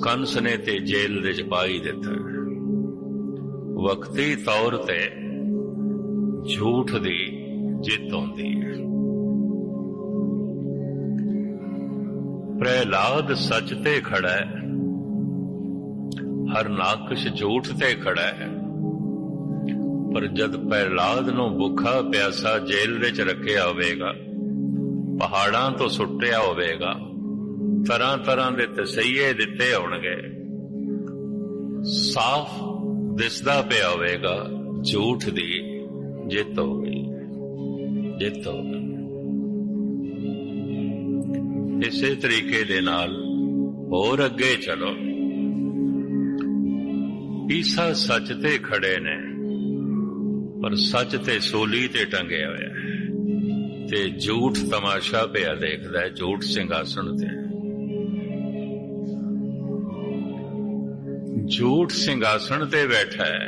कंस ने ते जेल दे च पा ही दिता। वक्ती तौर ते झूठ दी जित होंदी है। प्रहलाद सच ते खड़ा है, हरनाकश झूठ ते खड़ा है। पर जद प्रहलाद नूं भुखा प्यासा जेल विच रखिया होवेगा, पहाड़ां तो सुट्टिया होवेगा, तरह तरह दे तसईये दिते होणगे, साफ दिसदा पिया होवेगा झूठ दी जित हो गई, जित हो गई। इसे तरीके दे नाल होर अगे चलो। ईसा सच ते खड़े ने, पर सच ते सूली ते टंगे होया ते झूठ तमाशा पिया देखदा है, झूठ सिंघासन ते। झूठ सिंघासन ते बैठा है,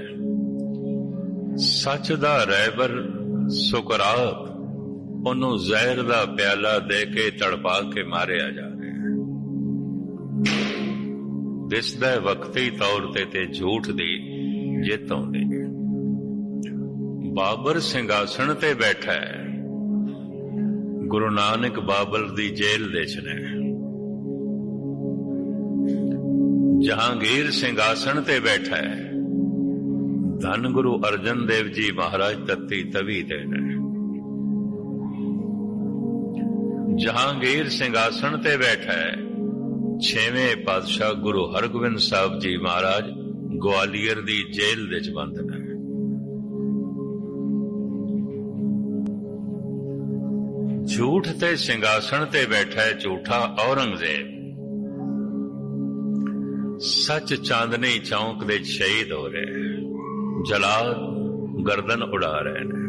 सच दा रहबर सुकरात ओनू जहर दा प्याला दे के तड़पा के मारिया जा रहा है। दिसदा है वक्ती तौर ते झूठ दी जित आउंदी है। बाबर सिंघासन ते बैठा है, गुरु नानक बाबर दी जेल दे च ने। जहांगीर सिंघासन ते बैठा है, धन गुरु अर्जन देव जी महाराज तत्ती तवी दे ने। जहांगीर सिंघासन ते बैठा है, छेवें पातशाह गुरु हरगोबिंद साहब जी महाराज ग्वालियर दी जेल दे च बंद ने। झूठ ते सिंघासन ते बैठा है झूठा औरंगजेब, सच चांदनी चौक दे शहीद हो रहे, जलाद गर्दन उड़ा रहे हैं।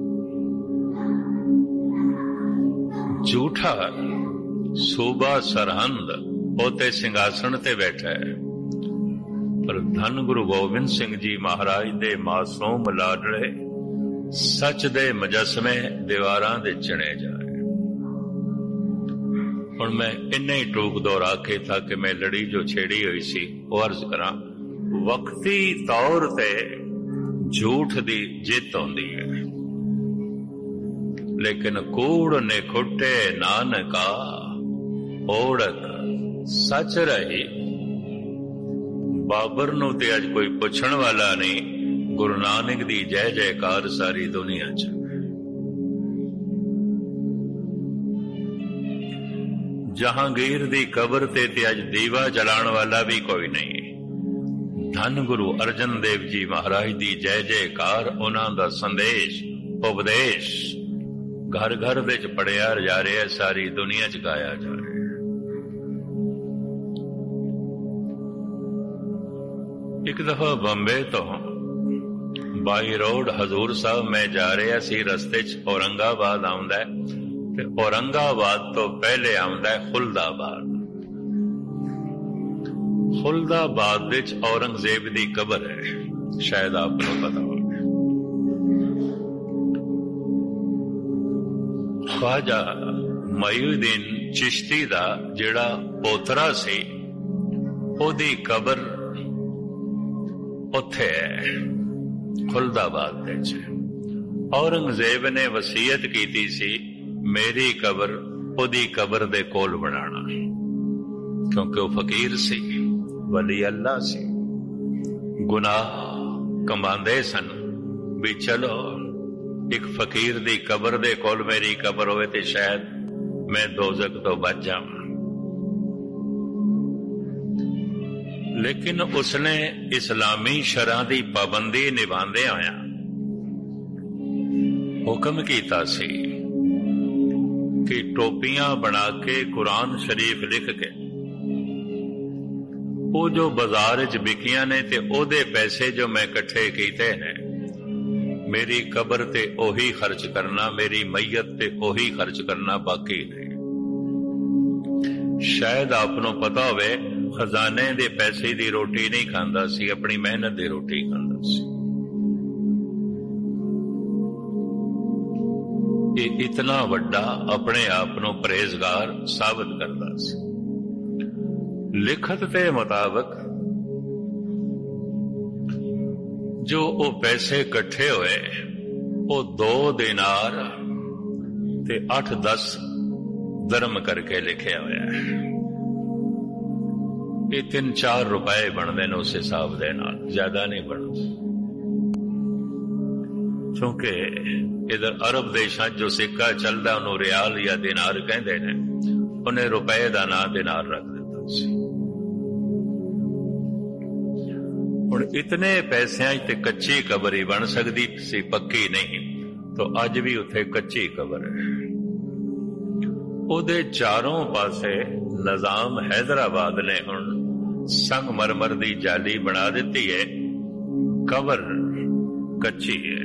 झूठा सूबा सरहंद पोते सिंघासन ते बैठा है, पर धन गुरु गोबिंद सिंह जी महाराज दे मासूम लाडले सच दे मुजस्मे दीवारां दे चणे जा रहे। हुण मैं इन्ने ही टूक दोहरा के था कि मैं लड़ी जो छेड़ी हुई सी वो अर्ज करा। वक्ती तौर ते झूठ दी जित होंदी है, लेकिन कूड़ ने खुटे नानका ओढ़क सच रही। बाबर नूं ते अज कोई पुछण वाला नहीं, गुरु नानक दी जय जयकार सारी दुनिया च। जहांगीर दी कबर ते अज दीवा जलाण वाला भी कोई नहीं। धन गुरु अर्जन देव जी महाराज दी जय जयकार, उन्हां दा संदेश उपदेश घर घर विच पढ़िया जा रहा है, सारी दुनिया च गाया जा रहा है। एक दफा बंबे तो बाई रोड हजूर साहब मैं जा रहा सी, रस्ते च औरंगाबाद आउंदा है ते औरंगाबाद तो पहले आउंदा है खुलदाबाद। खुलदाबाद विच औरंगजेब दी कबर है, शायद आपको पता हो। ख्वाजा मईउद्दीन चिश्ती दा जिहड़ा पोतरा सी, ओदी कबर उत्थे है खुलदाबाद दे च। औरंगजेब ने वसीयत कीती सी मेरी कबर ओदी कबर दे कोल बनाना, क्योंकि वह फकीर सी, वली अल्लाह सी, गुनाह कमांदे सन। भी चलो एक फकीर दी कबर दे कोल मेरी कबर होवे ते शायद मैं दोजक तो बच जावां। लेकिन उसने इस्लामी शरह दी पाबंदी निभांदे होया हुक्म कीता सी कि टोपियां बना के कुरान शरीफ लिख के वो जो बाजार च बिकियां ने ते ओदे पैसे जो मैं इकट्ठे कीते ने, मेरी कबर ते ओही खर्च करना, मेरी मैयत ते ओही खर्च करना, बाकी नहीं। शायद आपनों पता होवे खजाने दे पैसे दी रोटी नहीं खांदा सी, अपनी मेहनत दी रोटी खांदा सी। ये इतना वड्डा अपने आप नूं परहेजगार साबित करदा सी। लिखत के मुताबिक जो वो पैसे इकट्ठे हुए वो 2 दिनार ते 8-10 दरम करके लिखे हुए है। ये 3-4 रुपए बनते हैं उस हिसाब के नाल, ज्यादा नहीं बनते। क्योंकि इधर अरब देशों जो सिक्का चलता उन्होंने रियाल या दिनार कहते हैं, उन्हें रुपए का नाम दिनार रख दिता सी। हुण इतने पैसों ते कच्ची कबर ही बन सकती सी, पक्की नहीं। तो अज भी उत्थे कच्ची कबर है। उहदे चारों पासे निजाम हैदराबाद ने हुण संगमरमर दी जाली बना दी है, कबर कच्ची है।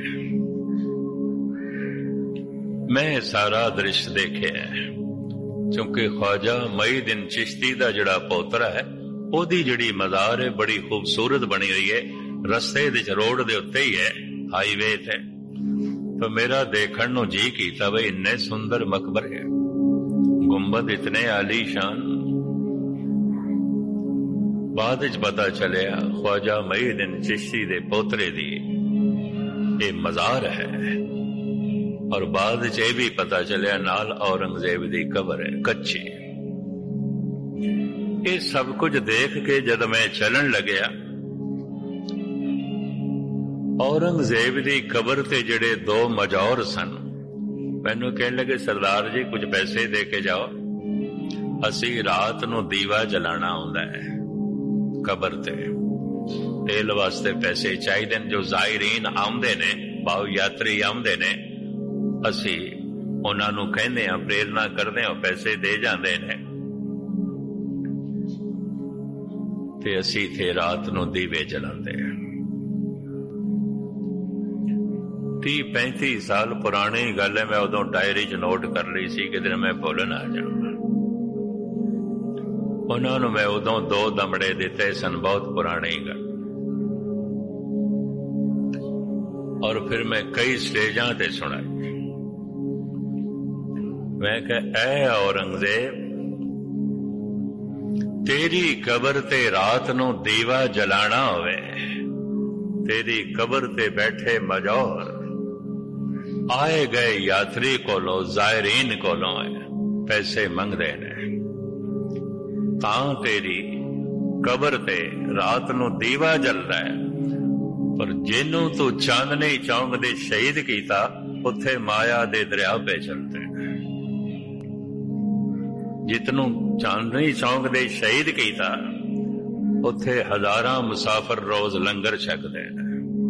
मैं सारा दृश्य देखे है, क्योंकि ख्वाजा मुईनुद्दीन चिश्ती दा जिहड़ा पोतरा है ओदी जिहड़ी मज़ार है बड़ी खूबसूरत बनी हुई है, रस्ते दे रोड दे उत्ते ही है, हाईवे ते। तो मेरा देखण नूं जी कीता बई इन्ने सुंदर मकबर है, गुंबद इतने आलीशान। बाद विच पता चलिया ख्वाजा मुईनुद्दीन चिश्ती दे पोतरे दी ये मज़ार है। और बाद च भी पता चलिया नाल औरंगजेब दी कबर है कच्ची। ये सब कुछ देख के जद मैं चलन लग्या, औरंगजेब दी कबर ते जिहड़े 2 मजौर सन, मैनू कहने लगे सरदार जी कुछ पैसे दे के जाओ, असी रात नूं दीवा जलाना हुंदा है कबर ते, तेल वास्ते पैसे चाहिए जो ज़ायरीन आउंदे ने, भाव यात्री आउंदे ने, असी उन्हां नूं कहने आ, प्रेरणा करदे आ, पैसे दे जांदे ने ते असी थे रात नूं दीवे जलांदे। 30-35 साल पुरानी गल है, मैं उदों डायरी च नोट कर ली सी, किधर मैं भुल ना जावां। उन्हां नूं मैं उदों 2 दमड़े दिते सन, बहुत पुरानी गल। और फिर मैं कई स्टेजां ते सुनाई। मैं कहा ऐ औरंगजेब, तेरी कबर ते रात नूं दीवा जलाना होवे, तेरी कबर ते बैठे मजौर आए गए यात्री कोलों, ज़ायरीन कोलों पैसे मंगदे ने, तां तेरी कबर ते रात नूं दीवा जलदा है। पर जिन्नू तू चांदनी चौक दे शहीद कीता, उत्थे माया दे दरिया पे चलते हैं। जितनू चांदनी चौक दे शहीद कीता, उत्थे हजारां मुसाफिर रोज लंगर छकदे ने,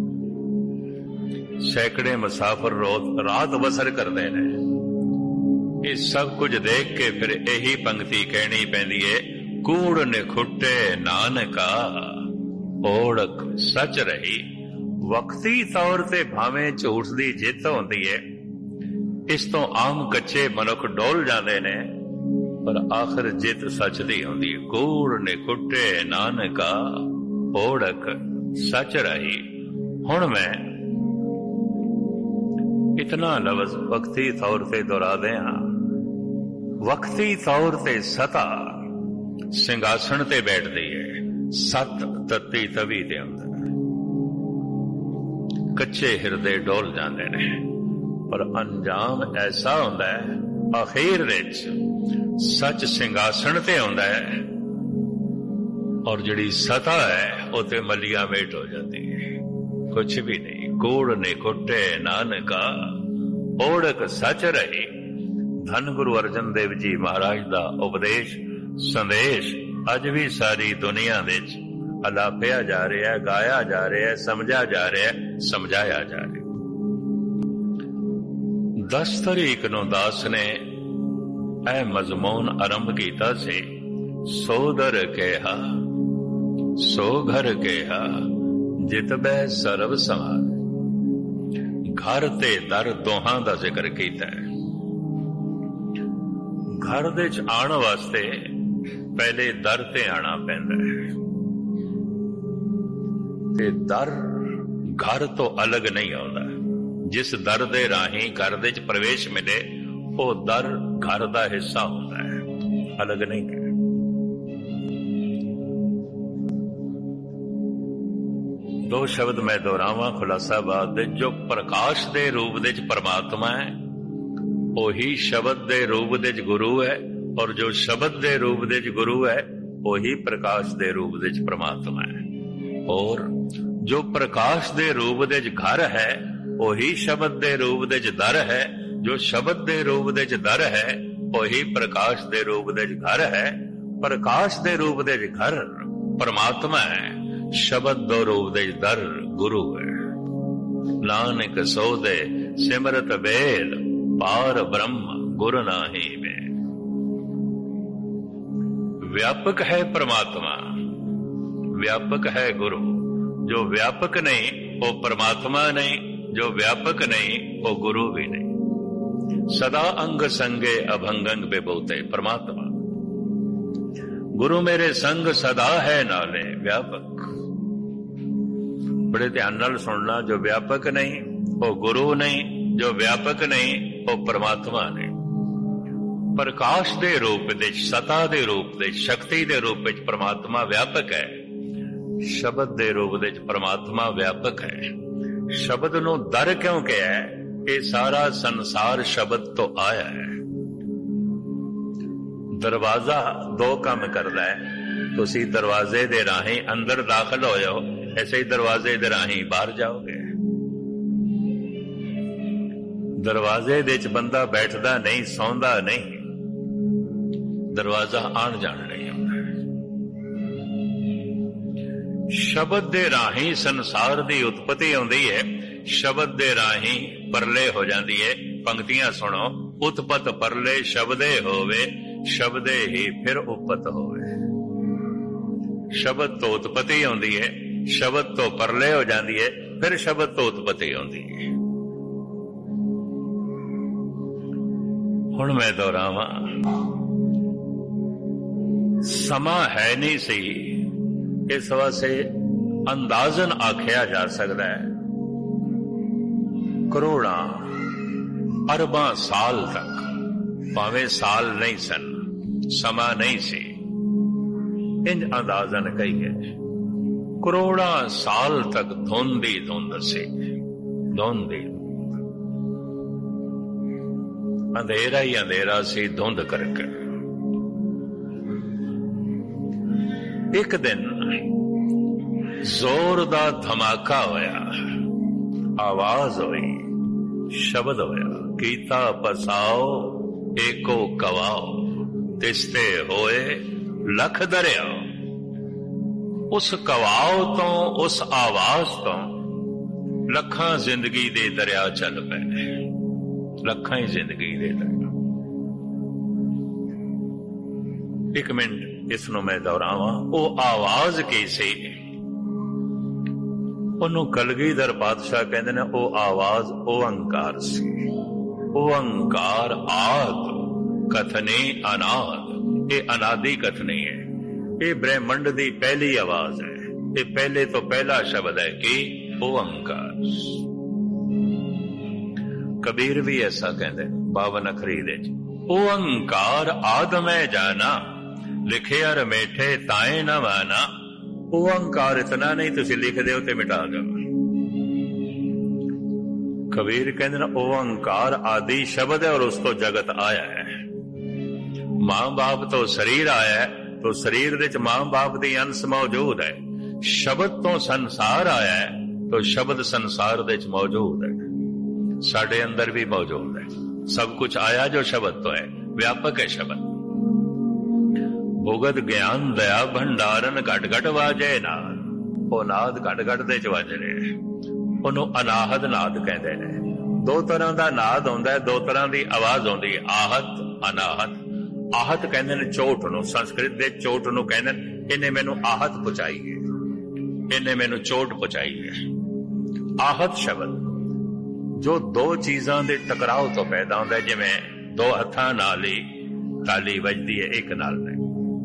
सैकड़े मुसाफिर रोज रात बसर करते हैं। ये सब कुछ देख के फिर यही पंक्ति कहनी पैंदी है, कूड़ निखुट्टे नानका ओढ़क सच रही। वक्ती तौर ते भावें झूठ दी जित होंदी है, इस तो आम कच्चे मनुख डोल जाते ने, पर आखिर जित सच दी होंदी है। कूड़ निखुट्टे नानका ओढ़क सच रही। हुण मैं इतना लफ्ज वक्ती तौर ते दोहरा दें। वक्ती तौर ते सता सिंघासन ते बैठदी है, सत तत्ती तवी दे अंदर कच्चे हिरदे डोल जाते ने, पर अंजाम ऐसा होंदा है आखिर विच सच सिंघासन ते होंदा है, और जिहड़ी सता है वो ते मलिया मेट हो जाती है, कुछ भी नहीं। कूड़ निखुट्टे नानका ओढ़क सच रही। धन गुरु अर्जन देव जी महाराज दा उपदेश संदेश अज भी सारी दुनिया विच अलापिया जा रहा है, गाया जा रहा है, समझा जा रहा है, समझाया जा रहा है। 10 तारीख नूं दास ने ऐ मजमून आरंभ कीता से, सोदर केहा सो घर केहा जित बै सर्व समाज। घर ते दर दोहां दा जिक्र कीता है। घर दे च आण वास्ते पहले दर ते आना पैंदा है, ते दर घर तो अलग नहीं आउंदा। जिस दर दे राही घर दे च प्रवेश मिले वो दर घर दा हिस्सा होता है, अलग नहीं है। दो शब्द मैं दोहरावां खुलासा बात दे। जो प्रकाश दे रूप दे परमात्मा है वही शब्द दे रूप दे गुरु है, और जो शब्द दे रूप दे गुरु है वही प्रकाश दे रूप दे परमात्मा है। और जो प्रकाश दे रूप दे घर है वही शब्द दे रूप दे दर है। जो शब्द दे रूप दे दर है वही प्रकाश दे रूप दे घर है। प्रकाश दे रूप दे घर परमात्मा है, शब्द दो रूप दे दर गुरु है। नानक सो दे सिमरत वेद पार ब्रह्म गुरु नाही में। व्यापक है परमात्मा, व्यापक है गुरु। जो व्यापक नहीं वो परमात्मा नहीं, जो व्यापक नहीं वो गुरु भी नहीं। सदा अंग संगे अभंगंग बेबोते परमात्मा। गुरु मेरे संग सदा है नाले व्यापक। बड़े ध्यान नाल सुनना, जो व्यापक नहीं वो गुरु नहीं, जो व्यापक नहीं वो परमात्मा नहीं। प्रकाश दे रूप दे, सता दे रूप दे, शक्ति दे रूप विच परमात्मा व्यापक है। शब्द दे रूप दे परमात्मा व्यापक है। शब्द नूं दर क्यों कहा है? ये सारा संसार शब्द तो आया है। दरवाजा दो काम करदा है। तुसी दरवाजे दे राही अंदर दाखिल हो जाओ, ऐसे ही दरवाजे दे राही बाहर जाओगे। दरवाजे दे च बंदा बैठदा नहीं, सौंदा नहीं, दरवाजा आण जाण नहीं होंदा। शब्द दे राही संसार दी उत्पत्ति होंदी है, शब्द दे राही परले हो जाती है। पंक्तियां सुनो, उत्पत परले शब्दे होवे, शब्दे ही फिर उपत होवे। शब्द तो उत्पत्ति होंदी है, शब्द तो परले हो जाती है, फिर शब्द तो उत्पत्ति होंदी है। हुण मैं दोहरावां, समा है नहीं सी, इस वास्ते अंदाजन आख्या जा सकता है करोड़ा अरबां साल तक, भावें साल नहीं सन, समा नहीं सी, इंज अंदाजन कही है करोड़ा साल तक धुंध ही धुंध सी। धुंध ही अंधेरा ही अंधेरा सी, धुंध करके। एक दिन जोर दा धमाका होया, आवाज हुई, शब्द होया, कीता पसाओ एको कवाओ, तिसते होए लख दरिया। उस कवाओ तो, उस आवाज तो लखां जिंदगी दे दरिया चल पे, लखां ही जिंदगी दे दरिया। एक मिनट इसनों मैं दोहरावां, वो आवाज की सी? ਉਹਨੂੰ ਕਲਗੀਧਰ ਪਾਤਸ਼ਾਹ ਕਹਿੰਦੇ ਨੇ ਉਹ ਆਵਾਜ਼ ਓੰਕਾਰ ਸੀ। ਓੰਕਾਰ ਆਦ ਕਥਨੇ ਅਨਾਦ, ਇਹ ਅਨਾਦੀ ਕਥਨੀ ਹੈ। ਇਹ ਬ੍ਰਹਿਮੰਡ ਦੀ ਪਹਿਲੀ ਆਵਾਜ਼ ਹੈ। ਇਹ ਪਹਿਲੇ ਤੋਂ ਪਹਿਲਾ ਸ਼ਬਦ ਹੈ ਕਿ ਓੰਕਾਰ। ਕਬੀਰ ਵੀ ਐਸਾ ਕਹਿੰਦੇ 52 ਅਖਰੀ ਦੇ ਚ, ਓੰਕਾਰ ਆਦ ਮੈਂ ਜਾਣਾ, ਲਿਖਿਆ ਰਮੇਠੇ ਤਾਏ ਨਾ ਮਾਨਾ। ओंकार इतना नहीं तुसी लिख दे ते मिटा दो। कबीर कहते ना ओंकार आदि शब्द है और उस तो जगत आया है। मां बाप तो शरीर आया है, तो शरीर दे च मां बाप दी अंश मौजूद है। शब्द तो संसार आया है, तो शब्द संसार दे च मौजूद है, साडे अंदर भी मौजूद है। सब कुछ आया जो शब्द तो है, व्यापक है शब्द। भुगत ज्ञान दया भंडारन घट घट वाजे नाद, वो नाद घट घट दे च वज रहे, ਉਹਨੂੰ ਅਨਾਹਦ ਨਾਦ ਕਹਿੰਦੇ ਨੇ। ਦੋ ਤਰ੍ਹਾਂ ਦਾ ਨਾਦ ਹੁੰਦਾ ਹੈ, ਦੋ ਤਰ੍ਹਾਂ ਦੀ ਆਵਾਜ਼ ਹੁੰਦੀ ਹੈ, ਆਹਤ ਅਨਾਹਤ। ਆਹਤ ਕਹਿੰਦੇ ਨੇ ਚੋਟ ਨੂੰ, ਸੰਸਕ੍ਰਿਤ ਦੇ ਚੋਟ ਨੂੰ ਕਹਿੰਦੇ ਨੇ ਇਹਨੇ ਮੈਨੂੰ ਆਹਤ ਪਹੁੰਚਾਈ ਹੈ, ਇਹਨੇ ਮੈਨੂੰ ਚੋਟ ਪਹੁੰਚਾਈ ਹੈ। ਆਹਤ ਸ਼ਬਦ ਜੋ ਦੋ ਚੀਜ਼ਾਂ ਦੇ ਟਕਰਾਓ ਤੋਂ ਪੈਦਾ ਹੁੰਦਾ ਹੈ, ਜਿਵੇਂ ਦੋ ਹੱਥਾਂ ਨਾਲ ਹੀ ਤਾਲੀ ਵੱਜਦੀ ਹੈ ਇੱਕ ਨਾਲ ਨਹੀਂ।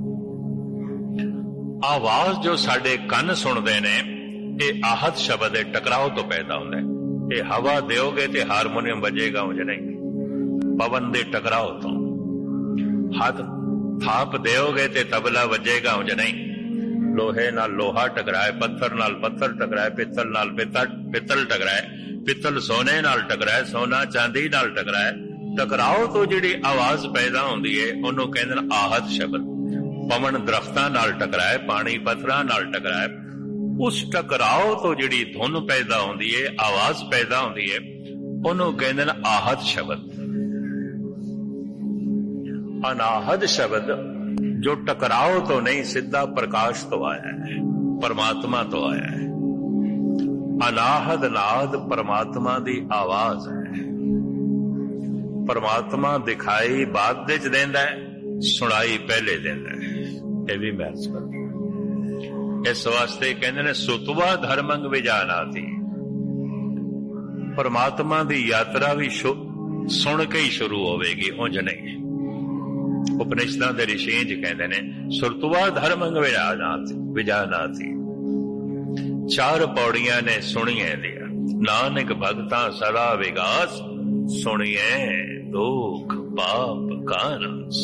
ਆਵਾਜ਼ ਜੋ ਸਾਡੇ ਕੰਨ ਸੁਣਦੇ ਨੇ ਇਹ ਆਹਤ ਸ਼ਬਦ ਦੇ ਟਕਰਾਓ ਤੋਂ ਪੈਦਾ ਹੁੰਦਾ ਹੈ। ਇਹ ਹਵਾ ਦਿਓਗੇ ਤੇ ਹਾਰਮੋਨੀਅਮ ਵੱਜੇਗਾ ਉਂਝ ਨਹੀਂ, ਪਵਨ ਦੇ ਟਕਰਾਓ ਤੋਂ। ਹੱਥ ਥਾਪ ਦਿਓਗੇ ਤੇ ਤਬਲਾ ਵੱਜੇਗਾ ਉਂਝ ਨਹੀਂ। लोहे नाल लोहा टकराए, पत्थर नाल पत्थर टकराए, पित्तल नाल पित्तल टकराए, पित्तल सोने नाल टकराए, सोना चांदी नाल टकराए। टकराओ तो जिहड़ी आवाज पैदा हुंदी है उहनूं कहंदे ने आहत शब्द। पवन दरख्तां नाल टकराए, पानी पत्थरां नाल टकराए, उस टकराओ तो जिहड़ी धुन पैदा हुंदी है, आवाज पैदा हुंदी है, उहनूं कहंदे ने आहत शब्द। अनाहद शब्द जो टकराओ तो नहीं, सीधा प्रकाश तो आया है, परमात्मा तो आया है। अनाहद नाद परमात्मा दी आवाज है। परमात्मा दिखाई बाद विच देंदा है, सुनाई पहले देंदा है। यह भी महत्वपूर्ण। इस वास्ते कहंदे ने सुतवा धर्मंग विजानाति। परमात्मा दी यात्रा भी सुन के ही शुरू होवेगी, उंज नहीं। उपनिषदां दे ऋषि कहंदे ने सुतवा धर्मंग विजानाति। 4 पौड़ियां ने सुनिए दिया, नानक भगतां सदा विगास, सुनिए दुख पाप का नाश।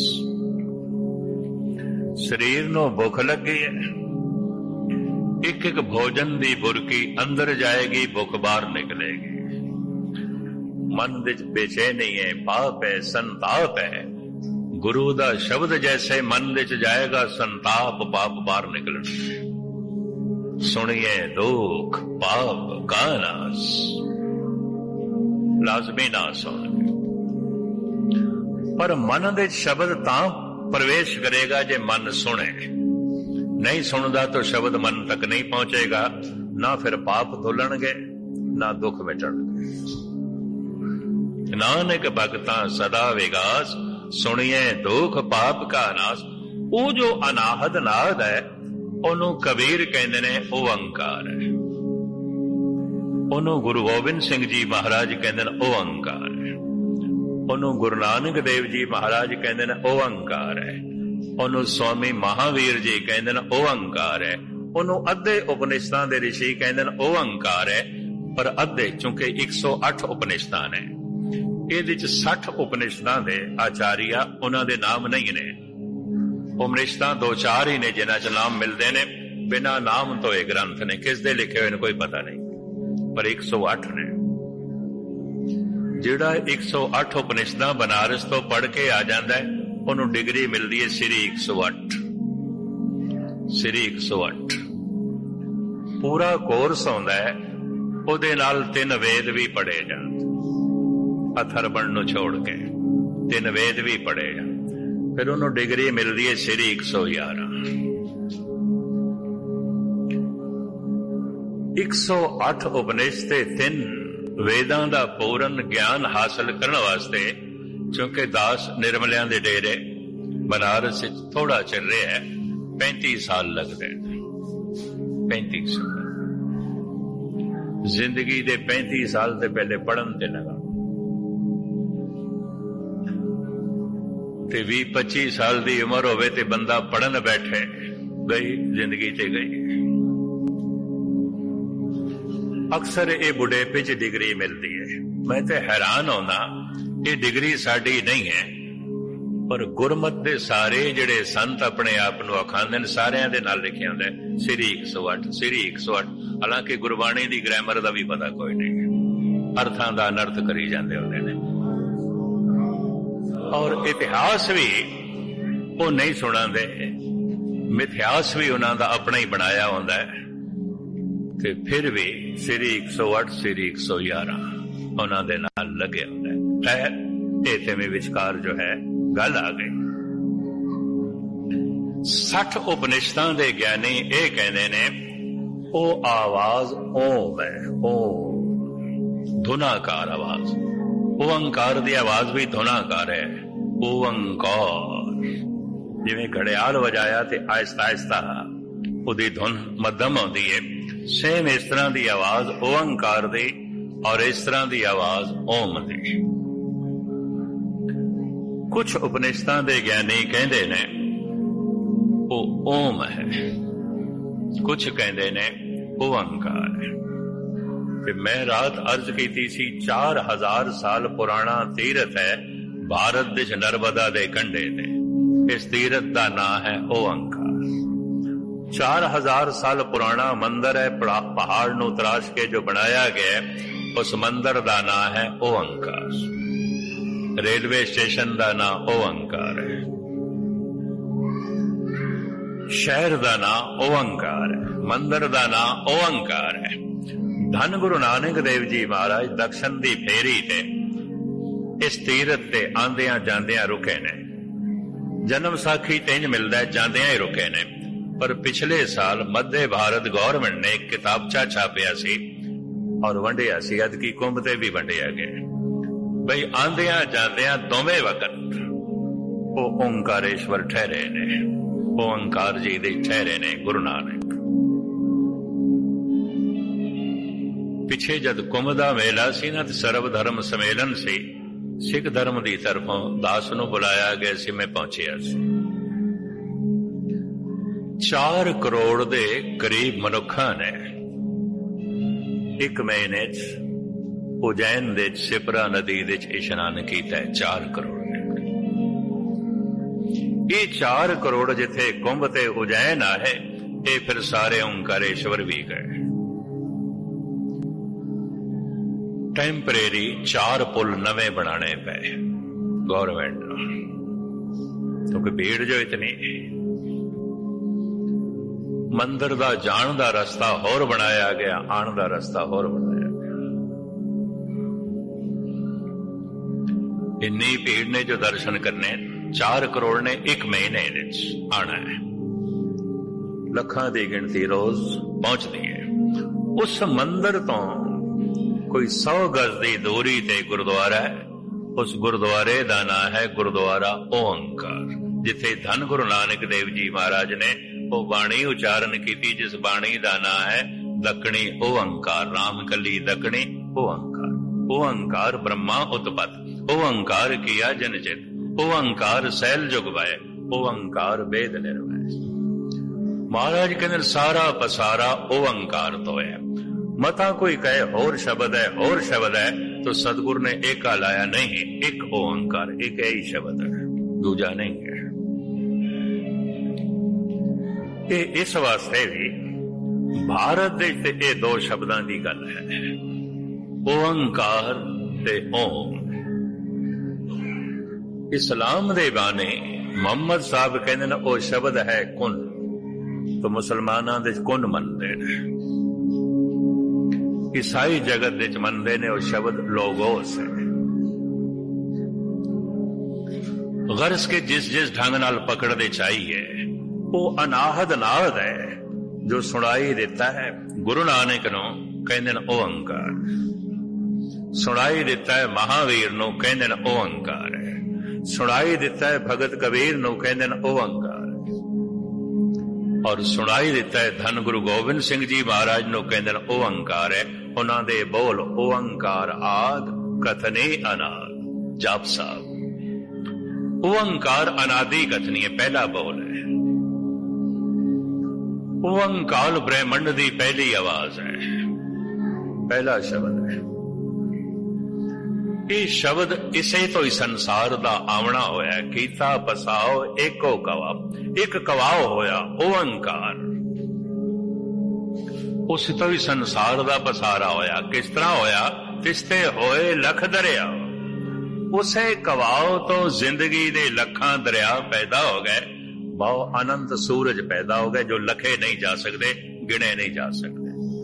शरीर नूं भुख लगी है, एक एक भोजन दी बुरकी अंदर जाएगी, भुख बाहर निकलेगी। मन विच बेचैनी है, पाप है, संताप है। गुरु दा शब्द जैसे मन विच जाएगा, संताप पाप बाहर निकलणगे। सुनिए दुख पाप का नाश, लाजमी नाश होणगे। पर मन दे शब्द तां प्रवेश करेगा जे मन सुने। नहीं सुनदा तो शब्द मन तक नहीं पहुंचेगा, ना फिर पाप धुलणगे ना दुख मिटणगे। नानक भगतां सदा विगास, सुनिए दुख पाप का नाश। वो जो अनाहद नाद है ਉਹਨੂੰ कबीर कहते ने ओंकार है। ਉਹਨੂੰ गुरु गोबिंद सिंह जी महाराज कहते ने ओंकार है। ਉਹਨੂੰ गुरु नानक देव जी महाराज कहते ने ओंकार है। ਉਹਨੂੰ स्वामी महावीर जी कहते ने ओंकार है। ਉਹਨੂੰ अद्धे उपनिषदां दे ऋषि कहते ने ओंकार है। पर अद्धे चूंकि 108 उपनिषदां ने, ਇਹਦੇ ਚ 60 उपनिषदां दे आचार्य उन्हां दे नाम नहीं ने। उपनिषदां 2-4 ही ने जिन्हां च नाम मिलते ने, बिना नाम तो ये ग्रंथ ने, किस दे लिखे हुए ने कोई पता नहीं। पर 108 ने। जिहड़ा 108 उपनिषदां बनारस तो पढ़ के आ जाता है, उन्होंने डिग्री मिलती है श्री 108। श्री 108 पूरा कोर्स होंदा है, ਉਹਦੇ ਨਾਲ 3 वेद भी पढ़े जाते। अथर्वण नूं छोड़ के 3 वेद भी पढ़े जाते। फिर उन्होंने डिग्री मिलती है श्री 111। 108 उपनिषद 3 वेदां दा पूर्ण ज्ञान हासिल करने वास्ते, चूंकि दास निर्मलियां दे डेरे बनारस थोड़ा चल रहा है, 35 साल लगते हैं। 35 साल जिंदगी दे 35 साल से पहले पढ़न ते लगा, 20-25 साल की उम्र होवे ते बंदा पढ़न बैठे, गई जिंदगी ते गई। अक्सर ये बुढ़ेपे च डिग्री मिलती है। मैं तो हैरान होना, ये डिग्री साड़ी नहीं है, पर गुरमत दे सारे जिहड़े संत अपने आप नूं आखांदे ने, सारियां दे नाल लिखिया हुंदा है श्री 108 श्री 108। हालांकि गुरबाणी दी ग्रामर दा भी पता कोई नहीं, अर्थां दा अनर्थ करी जांदे हुंदे ने। और इतिहास भी वो नहीं सुनाते, मिथ्यास भी उन्हों का अपना ही बनाया होंदा है। ते फिर भी श्री 108 श्री 111 उन्होंने नाल लगे होंदा है। खैर ये में विचकार जो है गल आ गई। 60 उपनिषदां दे ज्ञानी ये कहते ने, ओ आवाज ओम है, ओम धुनाकार आवाज। ओंकार की आवाज भी धुनाकार है। ओंकार जिवें घड़ियाल वजाया ते आहिस्ता आहिस्ता उहदी धुन मध्यम होंदी है, सेम इस तरह की आवाज ओंकार दी और इस तरह की आवाज ओम दी। कुछ उपनिषदां दे ज्ञानी कहंदे ने वो ओम है, कुछ कहंदे ने ओंकार है। मैं रात अर्ज की सी, 4000 साल पुराना तीरथ है भारत विच नर्मदा दे कंढे ते। इस तीरथ का नाम है ओंकार। 4000 साल पुराना मंदिर है, पहाड़ नू तराश के जो बनाया गया, उस मंदिर का नाम है ओंकार। रेलवे स्टेशन का नाम ओंकार है, शहर का नाम ओंकार है, मंदिर का नाम ओंकार है। धन गुरु नानक देव जी महाराज दक्षिण दी फेरी ते इस तीरथ ते आंदियां जांदियां रुके ने। जन्म साखी इंज मिलदा है, जांदियां ही रुके ने। पर पिछले साल मध्य भारत गवर्नमेंट ने एक किताबचा छापिया सी और वंडिया सी, अदकी कुंभ ते भी वंडिया गया बई आंदियां जांदियां दोवें वक्त वो ओंकारेश्वर ठहरे ने, ओंकार जी दे ठहरे ने गुरु नानक। पिछे जद कुंभ दा मेला सी ना, सर्व धर्म सम्मेलन सी, सिख धर्म की तरफों दास नूं बुलाया गया सी, मैं पहुंचिया सी। 4 करोड़ दे करीब मनुखा ने एक महीने उज्जैन दे सिपरा नदी दे इशनान किया है। 4 करोड़ ने। ये 4 करोड़ जिथे कुंभ ते उज्जैन है, ये फिर सारे ओंकारेश्वर भी गए। टेंपरेरी 4 पुल नवे बनाने पे गवर्नमेंट, क्योंकि भीड़ जो इतनी। मंदिर का जान का रास्ता होर बनाया गया, आन का रास्ता होर बनाया गया। इन्नी भीड़ ने जो दर्शन करने, 4 करोड़ ने एक महीने आना है। लखां की गिनती रोज पहुंचती है। उस मंदिर तो कोई 100 गज की दूरी ते गुरुद्वारा है। उस गुरुद्वारे का नाम है गुरुद्वारा ओंकार, जिथे धन गुरु नानक देव जी महाराज ने वो बाणी उच्चारण की, जिस बाणी का नाम है दक्षिणी ओंकार। राम कली दक्षिणी ओंकार। ओंकार ब्रह्मा उत्पत, ओंकार किया जनचित, ओंकार सैल जुग भय, ओंकार वेद निर्भय। महाराज कहते सारा पसारा ओंकार तो है। मता कोई कहे होर शब्द है, होर शब्द है, तो सतगुरु ने एका लाया नहीं, एक ओंकार, एक ही शब्द है, दूजा नहीं है। ये इस वास्ते भी भारत देश ते ये 2 शब्दां दी गल है, ओंकार ते ओम। इस्लाम दे बाने मुहम्मद साहब कहते हैं वो शब्द है कुन, तो मुसलमाना दे कुन मनदे ने। ईसाई जगत विच मनदे ने वो शब्द लोगोस है। गर्ज के जिस जिस ढंग नाल पकड़दे चाहिए, वो अनाहद नाद है जो सुनाई देता है। गुरु नानक नूं कहंदे ने ओंकार, सुनाई देता है महावीर नूं कहंदे ने ओंकार है, सुनाई देता है भगत कबीर नूं कहंदे ने ओंकार, और सुनाई देता है धन गुरु गोबिंद सिंह जी महाराज नूं कहंदे ने ओंकार है। उन्हां दे बोल ओंकार आद कथने अनाद जाप साहब। ओंकार अनादि कथनी है, पहला बोल है। ओंकार ब्रह्मंड की पहली आवाज है, पहला शब्द है। ये शब्द इसे तो ही संसार का आवना होया। कीता बसाओ एको कवा, एक कवाओ होया ओंकार। उस तो ही संसार का पसारा होया। किस तरह होया? तिस्ते होए लख दरिया। उसे कवाओ तो जिंदगी दे लखां दरिया पैदा हो गए, बहु अनंत सूरज पैदा हो गए जो लखे नहीं जा सकते, गिने नहीं जा सकते।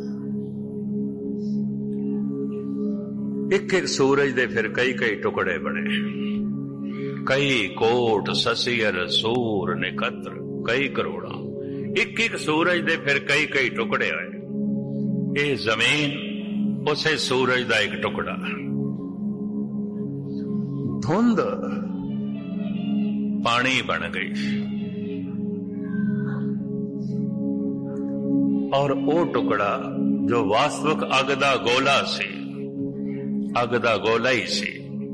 एक एक सूरज दे फिर कई कई टुकड़े बने, कई कोट ससियर सूर निकत्र कई करोड़ा। एक एक सूरज दे फिर कई कई टुकड़े आए। ये जमीन उसे सूरज का एक टुकड़ा। धुंध पानी बन गई और वो टुकड़ा जो वास्तविक अग दा गोला सी, अग दा गोला ही सी,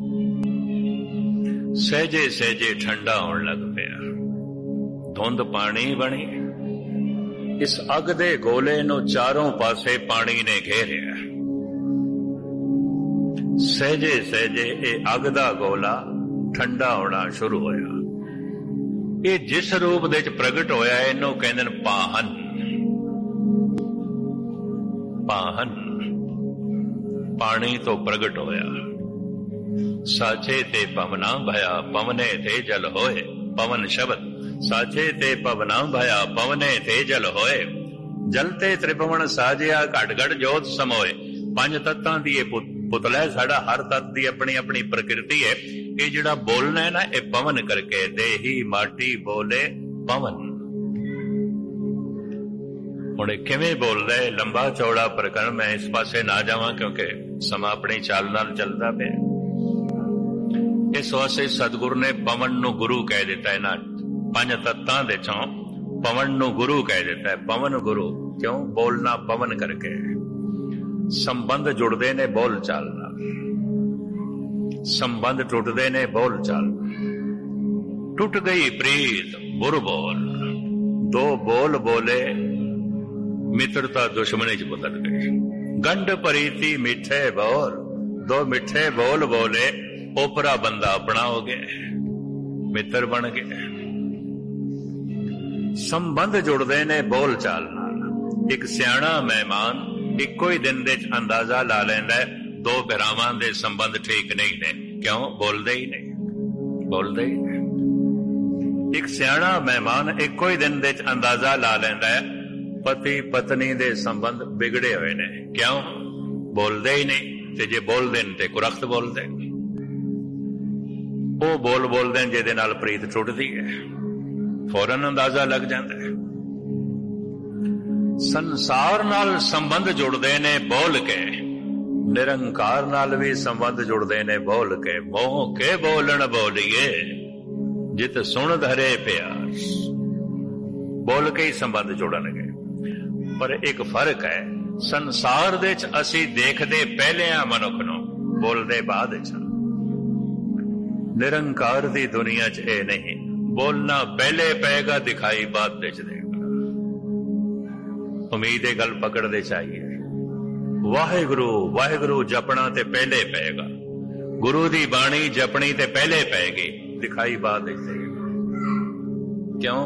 सहजे सहजे ठंडा होने लग पिया। धुंध पानी बनी। इस अग दे गोले नू चारों पासे पानी ने घेरिया। सहजे सहजे ये अग दा गोला ठंडा होना शुरू होया। ये जिस रूप दे प्रगट होया इनू कहंदे ने पाहन। पाहन, पानी तो प्रगट होया। साचे ते पवना भया, पवने थे जल होए। पवन शब्द साचे ते पवना भया, पवने थे जल होए। जलते त्रिभुवन साजिया, घट घट जोत समोए। पंज तत्तां दी पुतला है साडा, हर तत्त दी अपनी अपनी प्रकृति है। ये जिहड़ा बोलना है ना, ये पवन करके, देही माटी बोले पवन। हुण किवें बोलदा है, लंबा चौड़ा प्रकरण, मैं इस पासे ना जावां क्योंकि समा अपनी चाल नाल चलदा पिया। इस वास्ते सतगुरु ने पवन नूं गुरु कह दिता है ना, पंज तत्तां दे चों पवन नूं गुरु कह दिता है। पवन गुरु क्यों? बोलना पवन करके। संबंध जुड़ते ने बोल चाल नाल, संबंध टुटते ने बोल चाल। टुट गई प्रीत बुर बोल, दो बोल बोले मित्रता दुश्मनी च बदल गई। गंढ परीति मिठे बोल, दो मिठे बोल बोले ओपरा बंदा अपना हो गया, मित्र बन गए। संबंध जुड़ते ने बोल चाल नाल। एक सियाणा मेहमान इक्को ही दिन दे अंदाजा ला लैंदा है, दो भरावां दे संबंध ठीक नहीं ने। क्यों? बोलदे ही नहीं, बोलदे ही नहीं। एक सियाणा मेहमान इक्को ही दिन दे अंदाजा ला लैंदा है, पति पत्नी दे संबंध बिगड़े हुए ने। क्यों? बोलदे ही नहीं। ते जे बोलदे ने ते कुरख्त बोलदे, वो बोल बोलदे ने जिहदे नाल प्रीत टुटदी है, फौरन अंदाजा लग जाता है। संसार नाल संबंध जुड़ते ने बोल के, निरंकार नाल भी संबंध जुड़ते ने बोल के। मोह के बोलन बोलिए, जित सुन धरे प्यास। बोल के ही संबंध जुड़नगे। पर एक फर्क है, संसार दे च असी देखदे पहले आ मनुख नूं, बोलदे बाद च। निरंकार दी दुनिया च ये नहीं, बोलना पहले पेगा, दिखाई बाद विच देगा। उम्मीद गल पकड़ते चाहिए। वाहिगुरु वाहिगुरु जपना ते पहले पेगा, गुरु दी बाणी जपनी ते पहले पेगी, दिखाई बाद विच देगा। क्यों?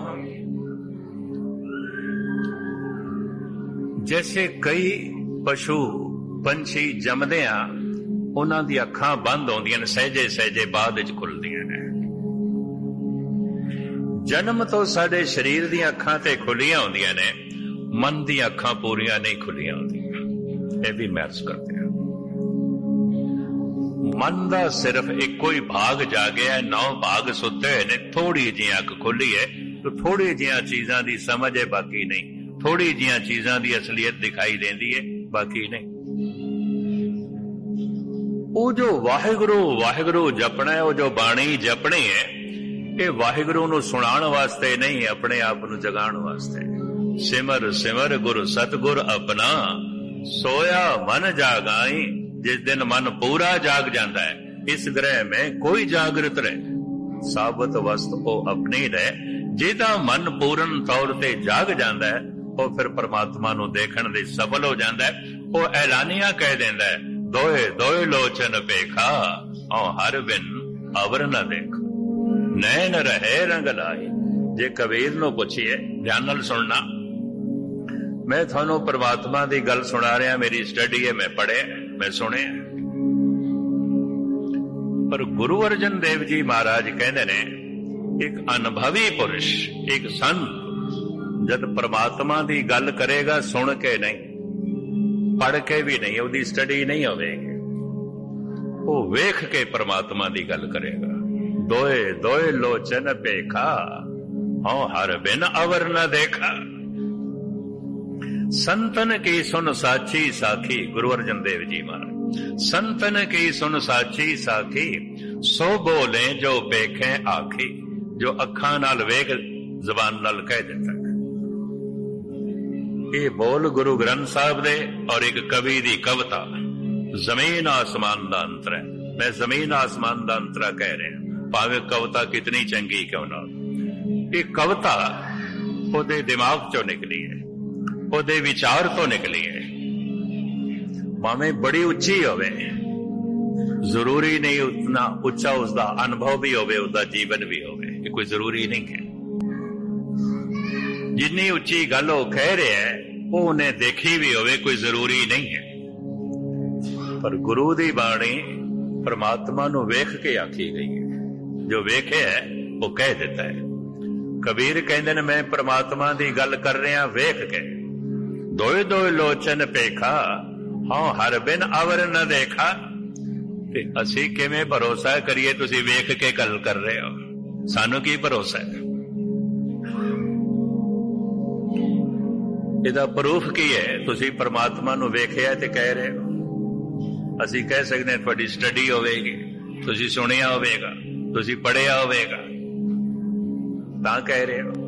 जैसे कई पशु पंछी जमदे आ, उन्हां दी अखां बंद होंदियां ने, सहजे सहजे बाद विच खुलदियां ने। जन्म तो साडे शरीर दी अखां ते खुलियां होंदियां ने, मन दी अखां पूरियां नहीं खुलियां होंदियां। ये भी महसूस करते हैं। मन दा सिर्फ इको ही भाग जागे है, 9 भाग सुते हुए ने। थोड़ी जी अख खुली है तो थोड़ी जिहा चीजां दी समझ है, बाकी नहीं। थोड़ी जिहा चीजां दी असलियत दिखाई देंदी है, बाकी नहीं। वो जो वाहिगुरु वाहिगुरु जपना है, वो जो बाणी जपनी है, ये वाहिगुरु नूं सुनाण वास्ते नहीं, अपने आप नूं जगाण वास्ते। सिमर सिमर गुरु सतगुर अपना, सोया मन जागाई। जिस दिन मन पूरा जाग जाता है, इस ग्रह में कोई जागृत रहे, साबत वस्त वो अपनी रहे। जिहदा मन पूर्ण तौर ते जाग जाता है, वो फिर परमात्मा नूं देखण दे सफल हो जाता है। वो ऐलानिया कह देंदा है, दोए दोए लोचन पेखा, औ हर बिन अवर न देख। नैन रहे रंग लाई। जे कबीर नूं पुछिए, ध्यान नाल सुनना, मैं थानू परमात्मा दी गल सुना रहा, मेरी स्टडी है, मैं पढ़े, मैं सुने। पर गुरु अर्जन देव जी महाराज कहते ने, एक अनुभवी पुरुष, एक संत जद परमात्मा दी गल करेगा, सुन के नहीं, पढ़ के भी नहीं, उसकी स्टडी नहीं होगी, वो वेख के परमात्मा दी गल करेगा। दोए दोए लोचन पेखा, औ हर बिन अवर न देखा। संतन की सुन साची साखी, गुरु अर्जन देव जी महाराज। संतन की सुन साची साखी, सो बोले जो पेखे आखी। जो अखां नाल वेख, जबान नाल कह देता है। ये बोल गुरु ग्रंथ साहब दे और एक कवि दी कविता, जमीन आसमान दा अंतर है। मैं जमीन आसमान दा अंतरा कह रहा, भावे कविता कितनी चंगी क्यों ना। ये कविता ओदे दिमाग चो निकली है, ओदे विचार तो निकली है। भावें बड़ी उच्ची होवे, जरूरी नहीं उतना उच्चा उसका अनुभव भी होवे, उसका जीवन भी होवे, कोई जरूरी नहीं है। जिन्नी उच्ची गल वो कह रहे है, ਉਹ ਉਹਨੇ ਦੇਖੀ ਵੀ ਹੋਵੇ, ਕੋਈ ਜ਼ਰੂਰੀ ਨਹੀਂ ਹੈ। ਪਰ ਗੁਰੂ ਦੀ ਬਾਣੀ ਪਰਮਾਤਮਾ ਨੂੰ ਵੇਖ ਕੇ ਆਖੀ ਗਈ ਹੈ। ਜੋ ਵੇਖਿਆ ਉਹ ਕਹਿ ਦਿੱਤਾ ਹੈ। ਕਬੀਰ ਕਹਿੰਦੇ ਨੇ ਮੈਂ ਪਰਮਾਤਮਾ ਦੀ ਗੱਲ ਕਰ ਰਿਹਾ ਵੇਖ ਕੇ। ਦੋਏ ਦੋਏ ਲੋਚਨ ਪੇਖਾ, ਹਾਂ ਹਰ ਬਿਨ ਅਵਰ ਨ ਦੇਖਾ। ਤੇ ਅਸੀਂ ਕਿਵੇਂ ਭਰੋਸਾ ਕਰੀਏ ਤੁਸੀਂ ਵੇਖ ਕੇ ਗੱਲ ਕਰ ਰਹੇ ਹੋ? ਸਾਨੂੰ ਕੀ ਭਰੋਸਾ ਹੈ? ਇਹਦਾ ਪ੍ਰੂਫ ਕੀ ਹੈ? ਤੁਸੀਂ ਪਰਮਾਤਮਾ ਨੂੰ ਵੇਖਿਆ ਤੇ ਕਹਿ ਰਹੇ ਹੋ। ਅਸੀਂ ਕਹਿ ਸਕਦੇ ਹਾਂ ਤੁਹਾਡੀ ਸਟੱਡੀ ਹੋਵੇਗੀ, ਤੁਸੀਂ ਸੁਣਿਆ ਹੋਵੇਗਾ, ਤੁਸੀਂ ਪੜ੍ਹਿਆ ਹੋਵੇਗਾ, ਤਾਂ ਕਹਿ ਰਹੇ ਹੋ।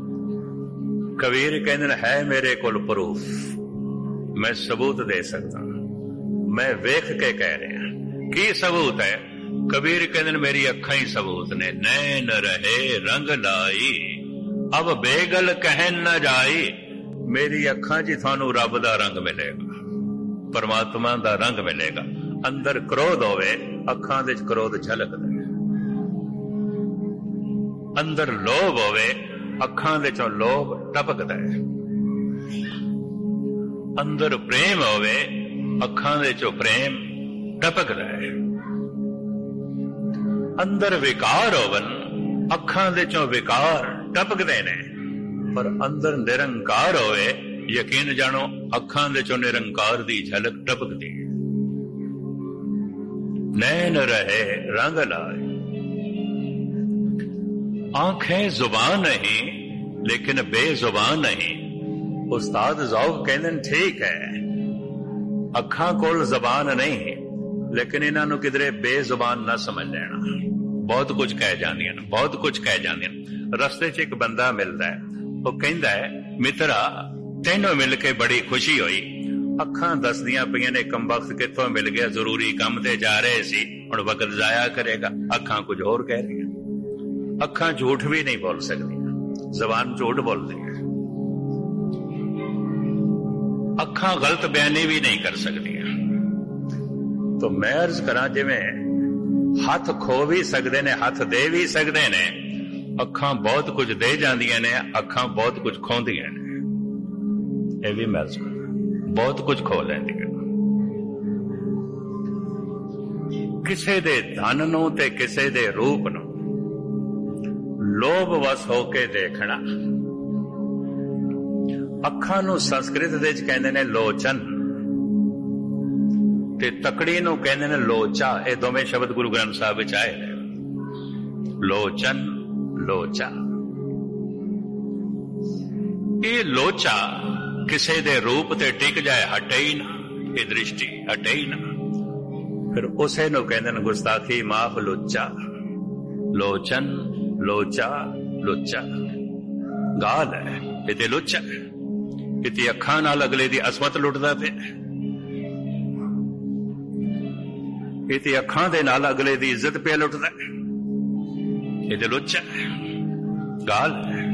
ਕਬੀਰ ਕਹਿੰਦੇ ਨੇ ਹੈ ਮੇਰੇ ਕੋਲ ਪ੍ਰੂਫ, ਮੈਂ ਸਬੂਤ ਦੇ ਸਕਦਾ, ਮੈਂ ਵੇਖ ਕੇ ਕਹਿ ਰਿਹਾ। ਕੀ ਸਬੂਤ ਹੈ? ਕਬੀਰ ਕਹਿੰਦੇ ਨੇ ਮੇਰੀ ਅੱਖਾਂ ਹੀ ਸਬੂਤ ਨੇ। ਨੈਣ ਰਹੇ ਰੰਗ ਲਾਈ, ਅਬ ਬੇਗਲ ਕਹਿਣ ਨਾ ਜਾਈ। ਮੇਰੀ ਅੱਖਾਂ 'ਚ ਤੁਹਾਨੂੰ ਰੱਬ ਦਾ ਰੰਗ ਮਿਲੇਗਾ, ਪਰਮਾਤਮਾ ਦਾ ਰੰਗ ਮਿਲੇਗਾ। ਅੰਦਰ ਕ੍ਰੋਧ ਹੋਵੇ, ਅੱਖਾਂ ਦੇ 'ਚ ਕ੍ਰੋਧ ਝਲਕਦਾ ਹੈ। ਅੰਦਰ ਲੋਭ ਹੋਵੇ, ਅੱਖਾਂ ਦੇ 'ਚੋਂ ਲੋਭ ਟਪਕਦਾ ਹੈ। ਅੰਦਰ ਪ੍ਰੇਮ ਹੋਵੇ, ਅੱਖਾਂ ਦੇ 'ਚੋਂ ਪ੍ਰੇਮ ਟਪਕਦਾ ਹੈ। ਅੰਦਰ ਵਿਕਾਰ ਹੋਵਨ, ਅੱਖਾਂ ਦੇ 'ਚੋਂ ਵਿਕਾਰ ਟਪਕਦੇ ਨੇ। ਪਰ ਅੰਦਰ ਨਿਰੰਕਾਰ ਹੋਵੇ, ਯਕੀਨ ਜਾਣੋ ਅੱਖਾਂ ਦੇ 'ਚੋਂ ਨਿਰੰਕਾਰ ਦੀ ਝਲਕ ਟਪਕਦੀ ਹੈ। ਨੈਣ ਰਹੇ ਰੰਗ ਲਾਏ, आंखें जुबान नहीं लेकिन बेजुबान नहीं। उस्ताद ज़ौक़ कहते हैं ठीक है, अखां कोल जबान नहीं लेकिन इन्हां नूं किधरे बेजुबान ना समझ लेना। बहुत कुछ कह जांदियां ने, बहुत कुछ कह जांदियां। रस्ते च एक बंदा मिलदा है, वो कहंदा है मित्रा तैनूं मिल के बड़ी खुशी हुई। अखां दसदियां पईयां ने कमबख्त कित्थों मिल गया, जरूरी काम ते जा रहे सी, हुण वक्त जाया करेगा। अखां कुछ होर कह रही। ਅੱਖਾਂ ਝੂਠ ਵੀ ਨਹੀਂ ਬੋਲ ਸਕਦੀਆਂ, ਜ਼ਬਾਨ ਝੂਠ ਬੋਲਦੀ ਹੈ। ਅੱਖਾਂ ਗਲਤ ਬਿਆਨੀ ਵੀ ਨਹੀਂ ਕਰ ਸਕਦੀਆਂ। ਤਾਂ ਮੈਂ ਅਰਜ਼ ਕਰਾਂ, ਜਿਵੇਂ ਹੱਥ ਖੋ ਵੀ ਸਕਦੇ ਨੇ, ਹੱਥ ਦੇ ਵੀ ਸਕਦੇ ਨੇ, ਅੱਖਾਂ ਬਹੁਤ ਕੁਝ ਦੇ ਜਾਂਦੀਆਂ ਨੇ, ਅੱਖਾਂ ਬਹੁਤ ਕੁਝ ਖੋਹਦੀਆਂ ਨੇ। ਇਹ ਵੀ ਮੈਂ ਅਰਜ਼ ਕਰਾਂ, ਬਹੁਤ ਕੁਝ ਖੋ ਲੈਂਦੀਆਂ। ਕਿਸੇ ਦੇ ਧਨ ਨੂੰ ਤੇ ਕਿਸੇ ਦੇ ਰੂਪ ਨੂੰ ਲੋਭ ਵਸ ਹੋ ਕੇ ਦੇਖਣਾ। ਅੱਖਾਂ ਨੂੰ ਸੰਸਕ੍ਰਿਤ ਦੇ ਵਿੱਚ ਕਹਿੰਦੇ ਨੇ ਲੋਚਨ, ਤੇ ਤਕੜੀ ਨੂੰ ਕਹਿੰਦੇ ਨੇ ਲੋਚਾ। ਇਹ ਦੋਵੇਂ ਸ਼ਬਦ ਗੁਰੂ ਗ੍ਰੰਥ ਸਾਹਿਬ ਵਿੱਚ ਆਏ ਨੇ, ਲੋਚਨ ਲੋਚਾ। ਇਹ ਲੋਚਾ ਕਿਸੇ ਦੇ ਰੂਪ ਤੇ ਟਿਕ ਜਾਏ, ਹਟੇ ਹੀ ਨਾ, ਇਹ ਦ੍ਰਿਸ਼ਟੀ ਹਟੇ ਹੀ ਨਾ, ਫਿਰ ਉਸੇ ਨੂੰ ਕਹਿੰਦੇ ਨੇ ਗੁਸਤਾਖੀ ਮਾਫ ਲੁੱਚਾ। ਲੋਚਨ ਲੋਚਾ ਲੁੱਚਾ ਗਾਲ ਹੈ, ਇਹ ਤੇ ਲੁੱਚਾ। ਇਹ ਤੇ ਅੱਖਾਂ ਨਾਲ ਅਗਲੇ ਦੀ ਅਸਮਤ ਲੁੱਟਦਾ ਪਿਆ, ਇਹ ਤੇ ਅੱਖਾਂ ਦੇ ਨਾਲ ਅਗਲੇ ਦੀ ਇੱਜ਼ਤ ਪਿਆ ਲੁੱਟਦਾ, ਇਹ ਤੇ ਲੁੱਚਾ ਗਾਲ ਹੈ।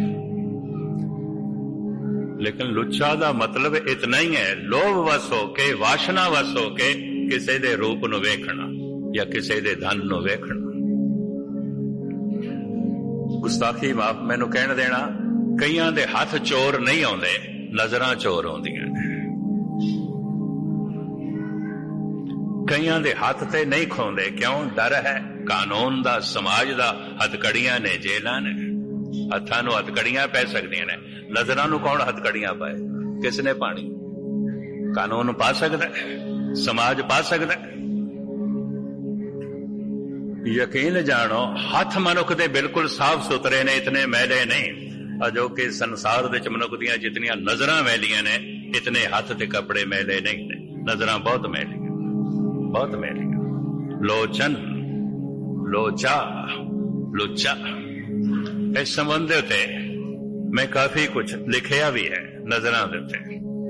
ਲੇਕਿਨ ਲੁੱਚਾ ਦਾ ਮਤਲਬ ਇਤਨਾ ਹੀ ਹੈ, ਲੋਭ ਵਸ ਹੋ ਕੇ, ਵਾਸ਼ਨਾ ਵਸ ਹੋ ਕੇ ਕਿਸੇ ਦੇ ਰੂਪ ਨੂੰ ਵੇਖਣਾ ਜਾਂ ਕਿਸੇ ਦੇ ਧਨ ਨੂੰ ਵੇਖਣਾ। ਗੁਸਤਾਖੀ ਮਾਫ ਮੈਨੂੰ ਕਹਿਣ ਦੇਣਾ, ਕਈਆਂ ਦੇ ਹੱਥ ਚੋਰ ਨਹੀਂ ਆਉਂਦੇ, ਨਜ਼ਰਾਂ ਚੋਰ ਆਉਂਦੀਆਂ ਨੇ। ਕਈਆਂ ਦੇ ਹੱਥ ਤੇ ਨਹੀਂ ਖੋਂਦੇ, ਕਿਉਂ? ਡਰ ਹੈ ਕਾਨੂੰਨ ਦਾ, ਸਮਾਜ ਦਾ। ਹੱਥਕੜੀਆਂ ਨੇ, ਜੇਲਾਂ ਨੇ, ਹੱਥਾਂ ਨੂੰ ਹੱਥਕੜੀਆਂ ਪੈ ਸਕਦੀਆਂ ਨੇ। ਨਜ਼ਰਾਂ ਨੂੰ ਕੌਣ ਹੱਥਕੜੀਆਂ ਪਾਏ? ਕਿਸ ਨੇ ਪਾਣੀ? ਕਾਨੂੰਨ ਪਾ ਸਕਦਾ, ਸਮਾਜ ਪਾ ਸਕਦਾ। ਯਕੀਨ ਜਾਣੋ, ਹੱਥ ਮਨੁੱਖ ਦੇ ਬਿਲਕੁਲ ਸਾਫ਼ ਸੁਥਰੇ ਨੇ, ਇਤਨੇ ਮੈਲੇ ਨਹੀਂ। ਅਜੋ ਕਿ ਸੰਸਾਰ ਵਿੱਚ ਮਨੁੱਖ ਦੀਆਂ ਜਿਤਨੀਆਂ ਨਜ਼ਰਾਂ ਮੈਲੀਆਂ ਨੇ, ਇਤਨੇ ਹੱਥ ਤੇ ਕੱਪੜੇ ਮੈਲੇ ਨਹੀਂ ਨੇ। ਨਜ਼ਰਾਂ ਬਹੁਤ ਮੈਲੀਆਂ, ਬਹੁਤ ਮੈਲੀਆਂ। ਲੋਚਨ ਲੋਚਾ ਲੁੱਚਾ, ਇਸ ਸੰਬੰਧ ਦੇ ਉੱਤੇ ਮੈਂ ਕਾਫੀ ਕੁਝ ਲਿਖਿਆ ਵੀ ਹੈ, ਨਜ਼ਰਾਂ ਦੇ ਉੱਤੇ।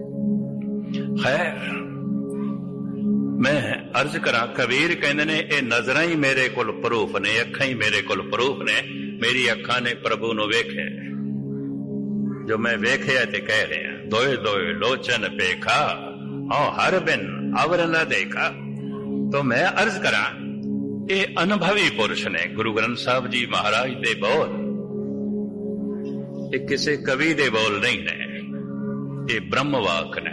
ਖੈਰ, ਮੈਂ ਅਰਜ਼ ਕਰਾਂ, ਕਬੀਰ ਕਹਿੰਦੇ ਨੇ ਇਹ ਨਜ਼ਰਾਂ ਹੀ ਮੇਰੇ ਕੋਲ ਪ੍ਰੂਫ ਨੇ, ਅੱਖਾਂ ਹੀ ਮੇਰੇ ਕੋਲ ਪ੍ਰੂਫ ਨੇ। ਮੇਰੀ ਅੱਖਾਂ ਨੇ ਪ੍ਰਭੂ ਨੂੰ ਵੇਖਿਆ, ਜੋ ਮੈਂ ਵੇਖਿਆ ਤੇ ਕਹਿ ਰਿਹਾ। ਦੋਏ ਦੋਏ ਲੋਚਨ ਪੇਖਾ, ਹਾਂ ਹਰ ਬਿਨ ਅਵਰ ਨਾ ਦੇਖਾ। ਤਾਂ ਮੈਂ ਅਰਜ਼ ਕਰਾਂ, ਇਹ ਅਨੁਭਵੀ ਪੁਰਸ਼ ਨੇ। ਗੁਰੂ ਗ੍ਰੰਥ ਸਾਹਿਬ ਜੀ ਮਹਾਰਾਜ ਦੇ ਬੋਲ, ਇਹ ਕਿਸੇ ਕਵੀ ਦੇ ਬੋਲ ਨਹੀਂ ਨੇ, ये ब्रह्म वाक ने।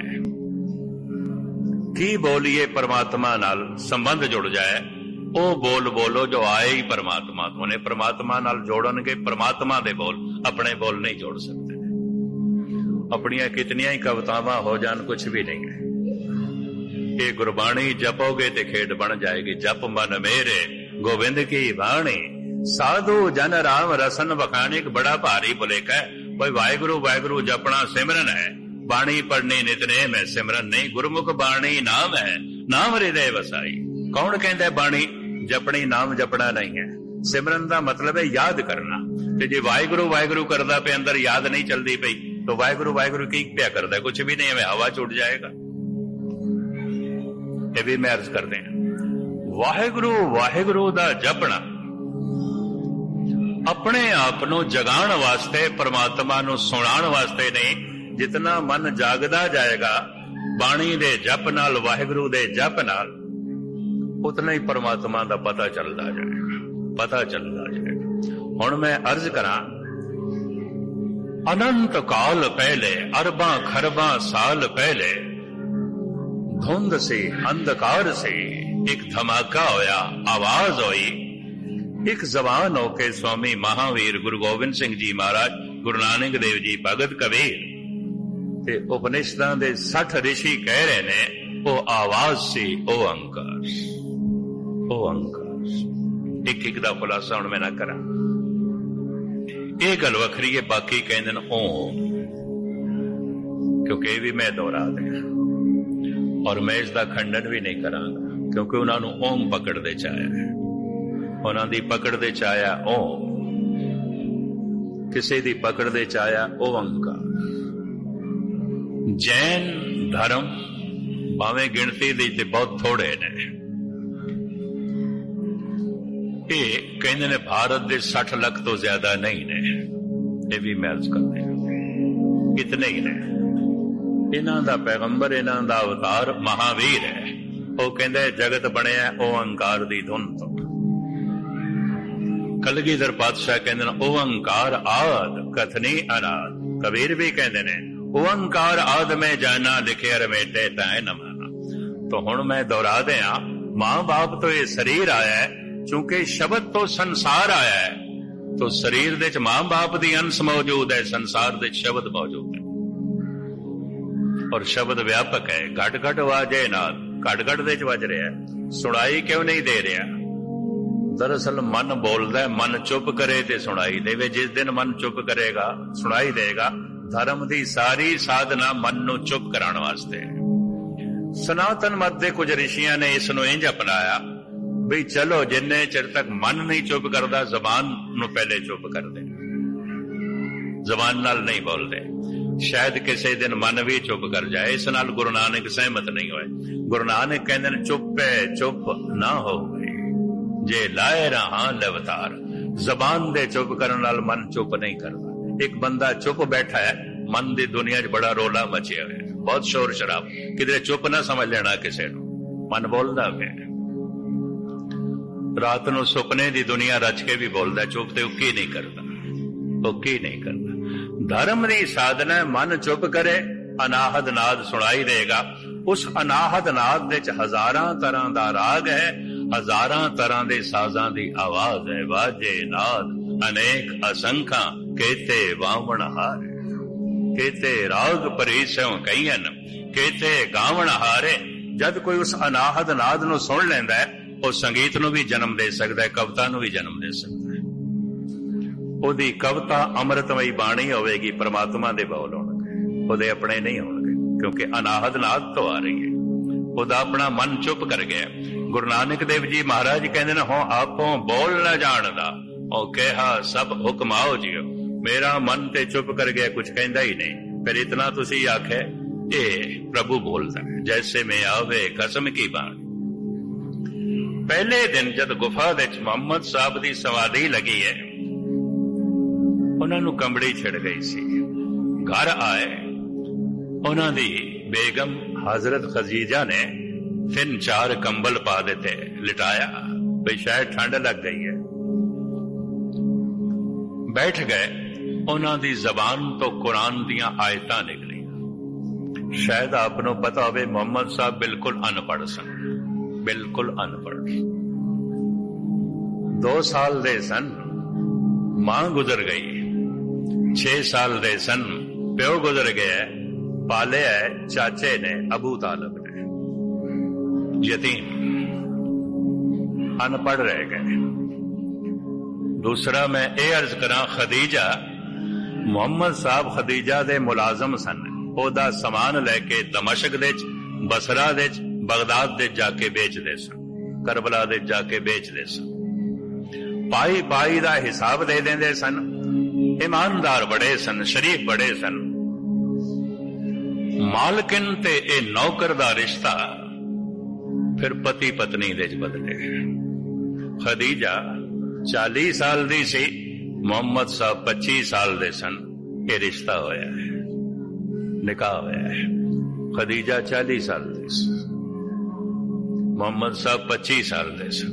की बोलिए परमात्मा नाल संबंध जुड़ जाए, ओ बोल बोलो जो आए ही परमात्मा तो ने। परमात्मा नाल जोड़नगे परमात्मा दे बोल, अपने बोल नहीं जोड़ सकते। अपनियां कितनियां ही कवितावां हो जान, कुछ भी नहीं है। ये गुरबाणी जपोगे ते खेड बन जाएगी। जप मन मेरे गोविंद की बाणी, साधु जन राम रसन बखानी। बड़ा भारी भुलेखा है भाई, वाहिगुरु वाहिगुरु जपना सिमरन है, बाणी पढ़नी नितनेम है सिमरन नहीं। गुरमुख बाणी नाम है, नाम हृदय वसाई। कौन कहता बाणी जपनी, नाम जपना नहीं है। सिमरन का मतलब है याद करना। ते जे वाहिगुरु वाहिगुरु करदा पे अंदर याद नहीं चलती पई तो वाहिगुरु वाहिगुरु की क्या करता? कुछ भी नहीं, हमें हवा छूट जाएगा। ये भी मैं अर्ज करते हैं, वाहिगुरु वाहिगुरु दा जपना अपने आप नू जगाण वास्ते, परमात्मा नू सुनाण वास्ते नहीं। जितना मन जागदा जाएगा बाणी दे जप नाल, वाहिगुरु दे जप नाल, उतना ही परमात्मा दा पता चलता जाएगा, पता चलता जाएगा। हुण मैं अर्ज करा, अनंत काल पहले, अरबां खरबां साल पहले, धुंध से अंधकार से एक धमाका होया, आवाज हुई। एक जबान होके स्वामी महावीर गुरु गोबिंद सिंह जी महाराज, गुरु नानक देव जी, भगत कबीर ते उपनिषदां दे 60 ऋषि कह रहे ने, ओ आवाज सी ओ अंकार, ओ अंकार। एक एक दा खुलासा हुण मैं ना करा, ये गल वखरी है। बाकी कहंदे ने ओम, क्योंकि भी मैं दोहरा दें और मैं इसका खंडन भी नहीं करांगा, क्योंकि उन्होंने ओम पकड़ते चाया है। उन्होंने पकड़ते चाया ओम, किसी दी पकड़ते चाया ओंकार। जैन धर्म भावें गिणती दी ते बहुत थोड़े ने, ये कहते ने भारत के 60 लाख तो ज्यादा नहीं ने। ये भी मैं अर्ज करते हैं, इतने ही ने। इन्हां दा पैगंबर, इन्हां दा अवतार महावीर है। वो कहंदा है जगत बनया ओंकार दी धुन तो। कलगीधर पातशाह कहंदे ने ओंकार आद कथनी अनाद। कबीर भी कहंदे ने ओंकार आद में जाना, लिखे रमेटे तैं न माना। तो हुण मैं दोहरा दिया, मां बाप तो ये शरीर आया है, चूंकि शब्द तो संसार आया है, तो शरीर दे च मां बाप दी अंश मौजूद है, संसार दे शब्द मौजूद है। और शब्द व्यापक है, घट घट वाजे नाद, घट घट दे च वज रहा है, सुनाई क्यों नहीं दे रहा? दरअसल मन बोलता है, मन चुप करे ते सुनाई देवे। जिस दिन मन चुप करेगा सुनाई देगा। धर्म दी सारी साधना मन नू चुप कराने वास्ते। सनातन मत दे कुछ ऋषियां ने इस नू इंज अपनाया भी चलो जिन्ने चिर तक मन नहीं चुप करता, जबान नू पहले चुप कर दे, जबान नाल नहीं बोलते। शायद किसी दिन मन भी चुप कर जाए। इस नाल गुरु नानक सहमत नहीं हुए। गुरु नानक कहते हैं चुप है चुप ना हो गई जे लाए रहा लवतार। जबान दे चुप करने नाल मन चुप नहीं करता। एक बंदा चुप बैठा है, मन दी दुनिया च बड़ा रोला मचिया है, बहुत शोर शराब, किधरे चुप ना समझ लेना किसी नू, मन बोलदा है। रात नू सुपने दी दुनिया रच के भी बोलदा, चुप ते उकी नहीं करता, उकी नहीं करता। धर्म दी साधना मन चुप करे, अनाहद नाद सुनाई देगा। उस अनाहद नाद दे च हजारां तरह दा राग है, हजारां तरह दे साजां दी आवाज है। वाजे नाद अनेक असंख्या, केते वावण हारे, केते राग परीसों कईन, केते गावण हारे। जद कोई उस अनाहद नाद नू सुन लैंदा है, वो संगीत नू भी जन्म दे सकदा है, कविता नू भी जन्म दे सकदा है। ओदी कविता अमृतमई बाणी होवेगी, परमात्मा दे बोल होणगे, ओदे अपने नहीं होणगे, क्योंकि अनाहद नाद तो आ रही है। ओदा अपना मन चुप कर गया। गुरु नानक देव जी महाराज कहते ने हो आपो बोल न जानदा, ओ कहा सब हुक्म आओ जियो। मेरा मन ते चुप कर गया, कुछ कहंदा ही नहीं। फिर इतना तुसी आखे ये प्रभु बोलता है, जैसे में आवे कसम की बात। पहले दिन जब गुफा दे मोहम्मद साहब दी समाधि लगी है, उन्होंने कंबड़ी छिड़ गई सी। घर आए, उन्हों दी बेगम हजरत खदीजा ने 3-4 कंबल पा देते, लिटाया, भाई शायद ठंड लग गई है। बैठ गए। उन्हों दी जबान तो कुरान दियां आयतां निकली। शायद आपनों पता होवे मुहम्मद साहब बिल्कुल अनपढ़ सन, बिल्कुल अनपढ़। 2 साल दे सन, मां गुजर गई। 6 साल दे सन, प्यो गुजर गया। पाले है चाचे ने, अबू तालिब ने, यतीम, अनपढ़ रह गए। दूसरा मैं ये अर्ज करा, खदीजा, मुहम्मद साहब खदीजा दे मुलाजम सन। ओदा समान लैके दमशक दे, बसरा दे, बगदाद दे जाके बेचदे सन, करबला दे जाके बेचदे सन। पाई पाई दा हिसाब दे देंदे सन। ईमानदार बड़े सन, शरीफ बड़े सन। मालकिन ते ए नौकर दा रिश्ता फिर पति पत्नी दे बदले। खदीजा 40 साल दी सी, मुहम्मद साहब 25 साल दे सन। ये रिश्ता होया है, निकाह होया है। खदीजा 40 साल दे सी, मुहम्मद साहब 25 साल दे सन।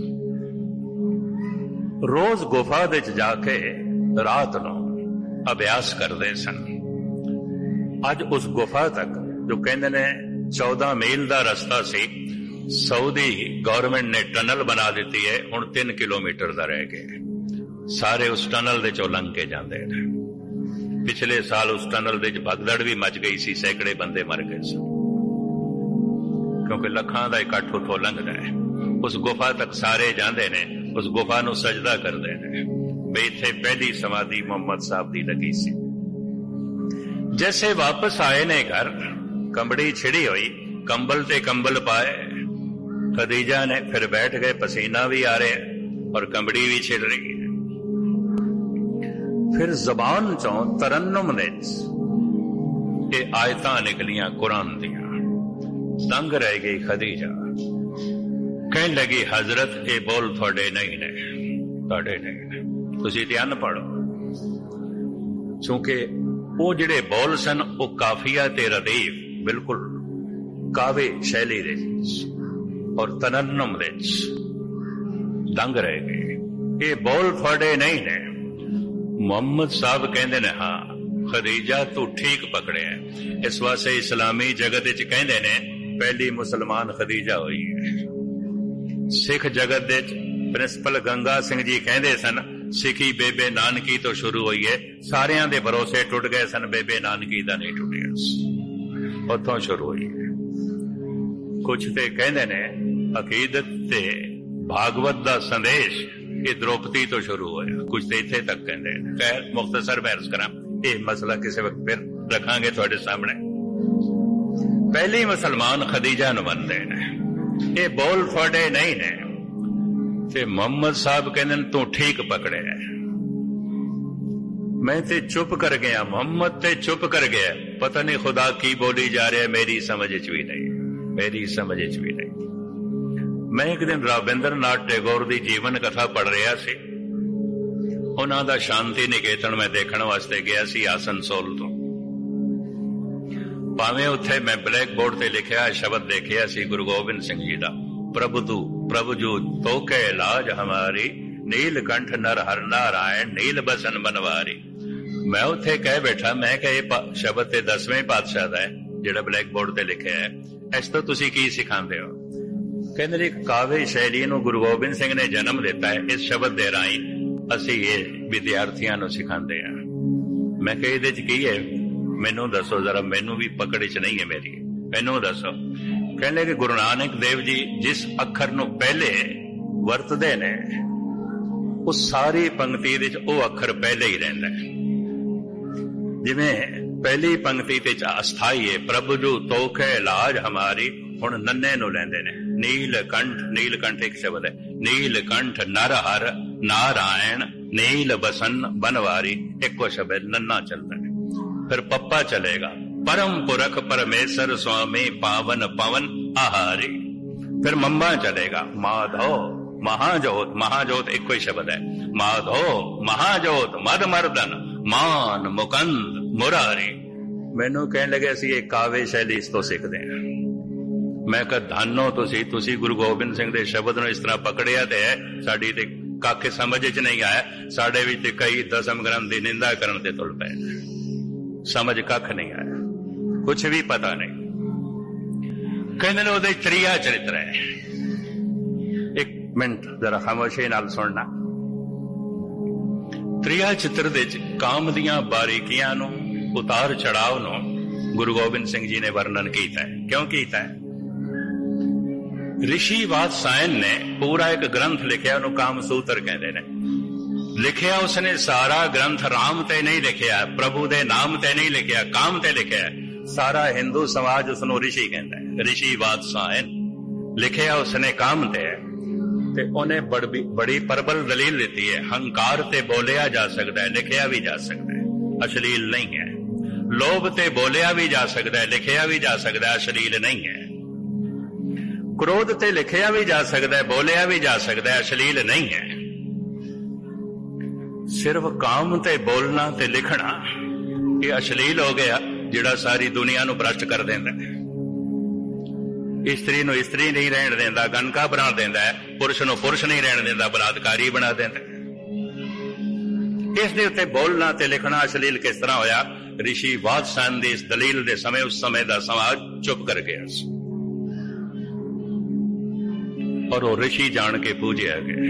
रोज गुफा दे जाके रात नू अभ्यास करते सन। अज उस गुफा तक जो कहते ने 14 मील का रस्ता सी, सऊदी गवर्नमेंट ने टनल बना दी है। हुण 3 किलोमीटर का रह गए। सारे उस टनल दे चों लंघ के जाते हैं। पिछले साल उस टनल दे भगदड़ भी मच गई सी, सैकड़े बंदे मर गए सन, क्योंकि लखां दा इकट्ठ उथों लंघदा है। उस गुफा तक सारे जाते ने, उस गुफा नू सजदा करते हैं भी इत्थे पहली समाधि मुहम्मद साहब दी लगी सी। जैसे वापस आए ने घर, कंबड़ी छिड़ी हुई, कंबल ते कंबल पाए। खदीजा ने फिर बैठ गए, पसीना भी आ रहा है और कंबड़ी भी छिड़ रही है। फिर जबान चों तरन्नुम ने ये आयतां निकलियां कुरान दियां। दंग रह गई खदीजा, कहने लगी हजरत ये बोल थोड़े नहीं ने, थोड़े नहीं ने, तुसी ते अनपढ़ो। क्योंकि वो जिहड़े बोल सन वो काफिया ते रदीफ बिल्कुल कावे शैली दे और तरन्नुम दे दंग रह गए। ये बोल थोड़े नहीं ने। मुहम्मद साहब कहते ने हाँ खदीजा तू ठीक पकड़े है। इस वास्ते इस्लामी जगत विच कहते ने पहली मुसलमान खदीजा हुई है। सिख जगत दे प्रिंसिपल गंगा सिंह जी कहते सन सिखी बेबे नानकी तो शुरू हुई है। सारियां दे भरोसे टुट गए सन, बेबे नानकी दा नहीं टुटिया, उथों शुरू हुई है। कुछ ते कहते ने अकीदत ते भागवत दा संदेश ये द्रौपदी तो शुरू होया, कुछ तो इत्थे तक कहते हैं। खैर मुख्तसर बहस करा, ये मसला किसी वक्त फिर रखांगे थोड़े सामने। पहली मुसलमान खदीजा नूं मनदे ने, ये बोल थोड़े नहीं ने। ते मुहम्मद साहब कहते तू ठीक पकड़े है। मैं ते चुप कर गया, मुहम्मद ते चुप कर गया। पता नहीं खुदा की बोली जा रहा है, मेरी समझ च भी नहीं, मेरी समझ च भी नहीं। मैं एक दिन रविंद्र नाथ टैगोर की जीवन कथा पढ़ रहा सी। उन्हां दा शांति निकेतन मैं देखने वास्ते गया सी आसनसोल तो। भावें उत्थे मैं ब्लैक बोर्ड ते लिखिया शब्द देखिया सी गुरु गोबिंद सिंह जी का, प्रभु तू प्रभु जू तो के लाज हमारी, नीलकंठ नर हर नारायण नील बसन बनवारी। मैं उत्थे कह बैठा, मैं कह शब्द ते 10वें पातशाह दा है जिहड़ा ब्लैक बोर्ड ते लिखिया है, इस तो तुसी की सिखांदे हो? कहते जी काव्य शैली नूं गुरु गोबिंद सिंह ने जन्म दिता है, इस शब्द दे राही असी ये विद्यार्थियों नूं सिखांदे हां। मैं कह इहदे च की है, मैनू दसो जरा, मैनू भी पकड़ च नहीं है मेरी, मैनू दसो। कहने कि गुरु नानक देव जी जिस अखर नूं पहले वरतदे ने उस सारी पंक्ति विच ओ अखर पहले ही रहिंदा है। जिवें पहली पंक्ति ते अस्थाई है, प्रभु जू तोखे लाज हमारी, हुण नन्ने नूं लैंदे ने नीलकंठ, नीलकंठ एक शब्द है, नीलकंठ नर हर नारायण नील बसन बनवारी, एको शब्द नन्ना चलता है। फिर पप्पा चलेगा, परम पुरख परमेश्वर स्वामी पावन पवन आहारी। फिर मम्मा चलेगा, माधव महाजोत, महाजोत एक कोई शब्द है, माधव महाजोत मद मर्दन मान मुकंद मुरारी। मैनू कहने लगे असी ये काव्य शैली इस तो सीखते हैं। मैं कहा धानो तुसी गुरु गोबिंद सिंह दे शब्द नूं इस तरह पकड़िया ते है, साडी ते काके समझ च नहीं आया। साडे विच कई दसम ग्रंथ दी निंदा करन ते तुल पए, समझ कख नहीं आया, कुछ भी पता नहीं। कहते ने ਉਹਦੇ ਤ੍ਰਿਆ ਚਰਿੱਤਰ है। एक मिनट जरा खामोशी नाल सुनना। ਤ੍ਰਿਆ ਚਿੱਤਰ ਦੇ ਵਿੱਚ ਕਾਮ ਦੀਆਂ ਬਾਰੀਕੀਆਂ ਨੂੰ, ਉਤਾਰ ਚੜਾਵ ਨੂੰ ਗੁਰੂ ਗੋਬਿੰਦ ਸਿੰਘ ਜੀ ਨੇ ਵਰਣਨ ਕੀਤਾ ਹੈ। ਕਿਉਂ ਕੀਤਾ ਹੈ? ऋषि वात्सायन ने पूरा एक ग्रंथ लिखिया, ਉਹਨੂੰ ਕਾਮ ਸੂਤਰ ਕਹਿੰਦੇ ਨੇ। ਲਿਖਿਆ ਉਸਨੇ ਸਾਰਾ ਗ੍ਰੰਥ ਰਾਮ ਤੇ ਨਹੀਂ ਲਿਖਿਆ, ਪ੍ਰਭੂ ਦੇ ਨਾਮ ਤੇ ਨਹੀਂ ਲਿਖਿਆ, ਕਾਮ ਤੇ ਲਿਖਿਆ। ਸਾਰਾ ਹਿੰਦੂ ਸਮਾਜ ਉਸਨੂੰ ऋषि ਕਹਿੰਦਾ ਹੈ। ऋषि वात्सायन ਲਿਖਿਆ ਉਸਨੇ ਕਾਮ ਤੇ ਹੈ, ਤੇ ਉਹਨੇ ਬੜੀ ਪ੍ਰਬਲ ਦਲੀਲ ਦਿੱਤੀ ਹੈ। ਹੰਕਾਰ ਤੇ ਬੋਲਿਆ ਜਾ ਸਕਦਾ ਹੈ, ਲਿਖਿਆ ਵੀ ਜਾ ਸਕਦਾ ਹੈ, ਅਸ਼ਲੀਲ ਨਹੀਂ ਹੈ। ਲੋਭ ਤੇ ਬੋਲਿਆ ਵੀ ਜਾ ਸਕਦਾ ਹੈ, ਲਿਖਿਆ ਵੀ ਜਾ ਸਕਦਾ ਹੈ, ਅਸ਼ਲੀਲ ਨਹੀਂ ਹੈ। क्रोध ते लिखिया भी जा सकता है, बोलिया भी जा सकता है, अश्लील नहीं है। सिर्फ काम ते बोलना ते लिखना ये अश्लील हो गया, जिहड़ा सारी दुनिया नूं भ्रष्ट कर देंदा है। इस्त्री नूं इस्त्री नहीं रहण देंदा, गणका बना देंदा है, पुरुष नूं पुरुष नहीं रहण देंदा, बलात्कारी बना देंदा है। इस दे उत्ते बोलना ते लिखना अश्लील किस तरह होया? ऋषि वात्सायन दी इस दलील दे समय उस समय दा समाज चुप कर गया सी, और वो ऋषि जान के पूजिया गए,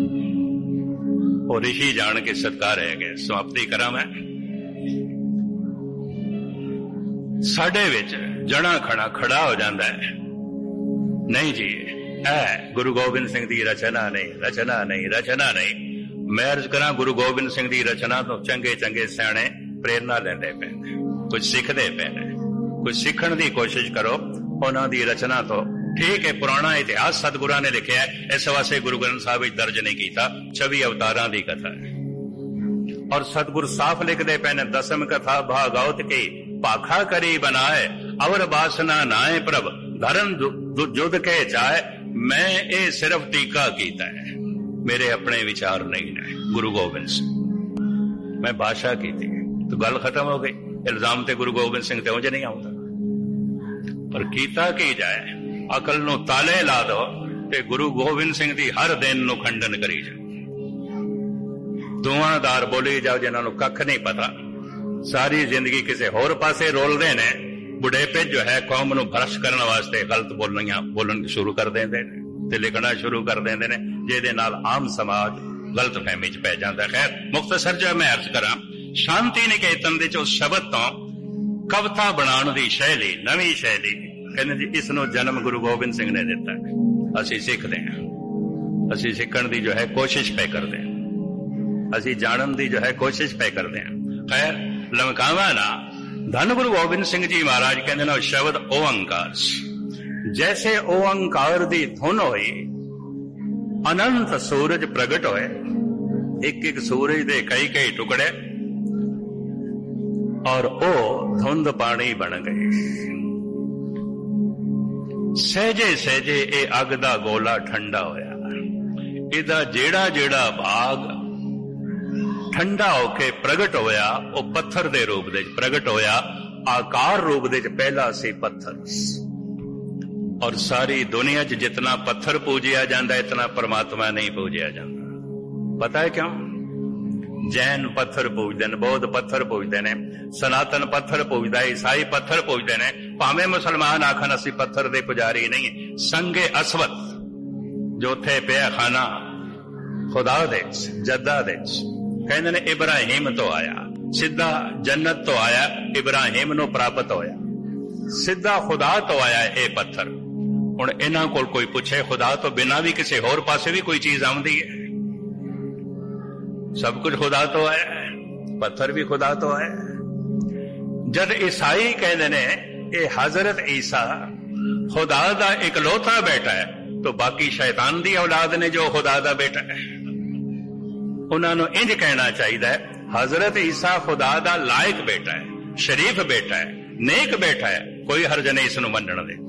वो ऋषि जान के सत्कारे गए। समाप्ति करा मैं। साडे विच जड़ा खड़ा खड़ा हो जाता है, नहीं जी ऐ गुरु गोबिंद सिंह दी रचना नहीं, रचना नहीं, रचना नहीं। मैं अर्ज करा, गुरु गोबिंद सिंह दी रचना तो चंगे चंगे सियाणे प्रेरणा लेंदे पे, कुछ सीखते पे, कुछ सीखण दी कोशिश करो उन्हां दी रचना तो। ठीक है, पुराना इतिहास सतगुरां ने लिखा है, इस वास्ते गुरु ग्रंथ साहिब दर्ज नहीं किया। 26 अवतारां दी कथा है, और सतगुर साफ लिखते पे ने, दसम कथा भागवत की भाखा करी बनाए, अवर बासना नाए प्रभ धर्म जुद के चाहे। मैं ये सिर्फ टीका कीता है, मेरे अपने विचार नहीं है। गुरु गोबिंद सिंह मैं भाषा की थी तो गल खत्म हो गई। इल्जाम ते गुरु गोबिंद सिंह ते उंज नहीं आता, पर कीता की जाए। अकल नूं ताले ला दो ते गुरु गोबिंद सिंह दी हर दिन नूं खंडन करी जाओ। दुआदार बोली जाओ जिन्हां नूं कख नहीं पता, सारी जिंदगी किसी होर पासे रोलदे ने। बुढ़ेपे जो है कौम नूं भ्रष्ट करने वास्ते गलत बोलन शुरू कर देंदे ने ते लिखना शुरू कर देंदे ने, जिहदे नाल आम समाज गलत फहमी च पै जांदा। खैर मुख्तसर जो मैं अर्ज करा, शांति निकेतन दे चो शब्द तो कविता बनाउण दी शैली, नवीं शैली कहने जी, इसनों जन्म गुरु गोबिंद सिंह ने दिता है। असी सीखते हैं, असी सीखण दी जो है कोशिश पे करते हैं, असी जानन दी जो है कोशिश पे करते हैं। खैर लमकावा ना, धन गुरु गोबिंद सिंह जी महाराज कहते ना, शब्द ओंकार जैसे ओंकार दी धुन होई, अनंत सूरज प्रगट होए। एक एक सूरज दे कई कई टुकड़े, और ओ धुंध पानी बन गई। सहजे सहजे ए अग दा गोला ठंडा होया, इदा जेड़ा जेड़ा भाग ठंडा होके प्रगट होया, वो पत्थर दे रूप दे प्रगट होया। आकार रूप दे पहला सी पत्थर, और सारी दुनिया च जितना पत्थर पूजिया जाता इतना परमात्मा नहीं पूजिया जाता। पता है क्यों? जैन पत्थर पूजते हैं, बौद्ध पत्थर पूजते हैं, सनातन पत्थर पूजता है, ईसाई पत्थर पूजते हैं, भावें मुसलमान आखन असी पत्थर दे पुजारी नहीं। संगे असवत जो थे पिया खाना खुदा दे जद्दा दे, कहते ने इब्राहिम तो आया, सीधा जन्नत तो आया, इब्राहिम नो प्राप्त होया, सीधा खुदा तो आया ये पत्थर। हुण इन्हां कोल कोई पुछे खुदा तो बिना भी किसी होर पासे भी कोई चीज आउंदी है? सब कुछ खुदा तो है, पत्थर भी खुदा तो है। जद ईसाई कहते ने ये हजरत ईसा खुदा दा इकलौता बेटा है, तो बाकी शैतान दी औलाद ने जो खुदा दा बेटा है, उन्होंने इंज कहना चाहिए, हजरत ईसा खुदा दा लायक बेटा है, शरीफ बेटा है, नेक बेटा है, कोई हर्ज नहीं इसनूं मनण दे।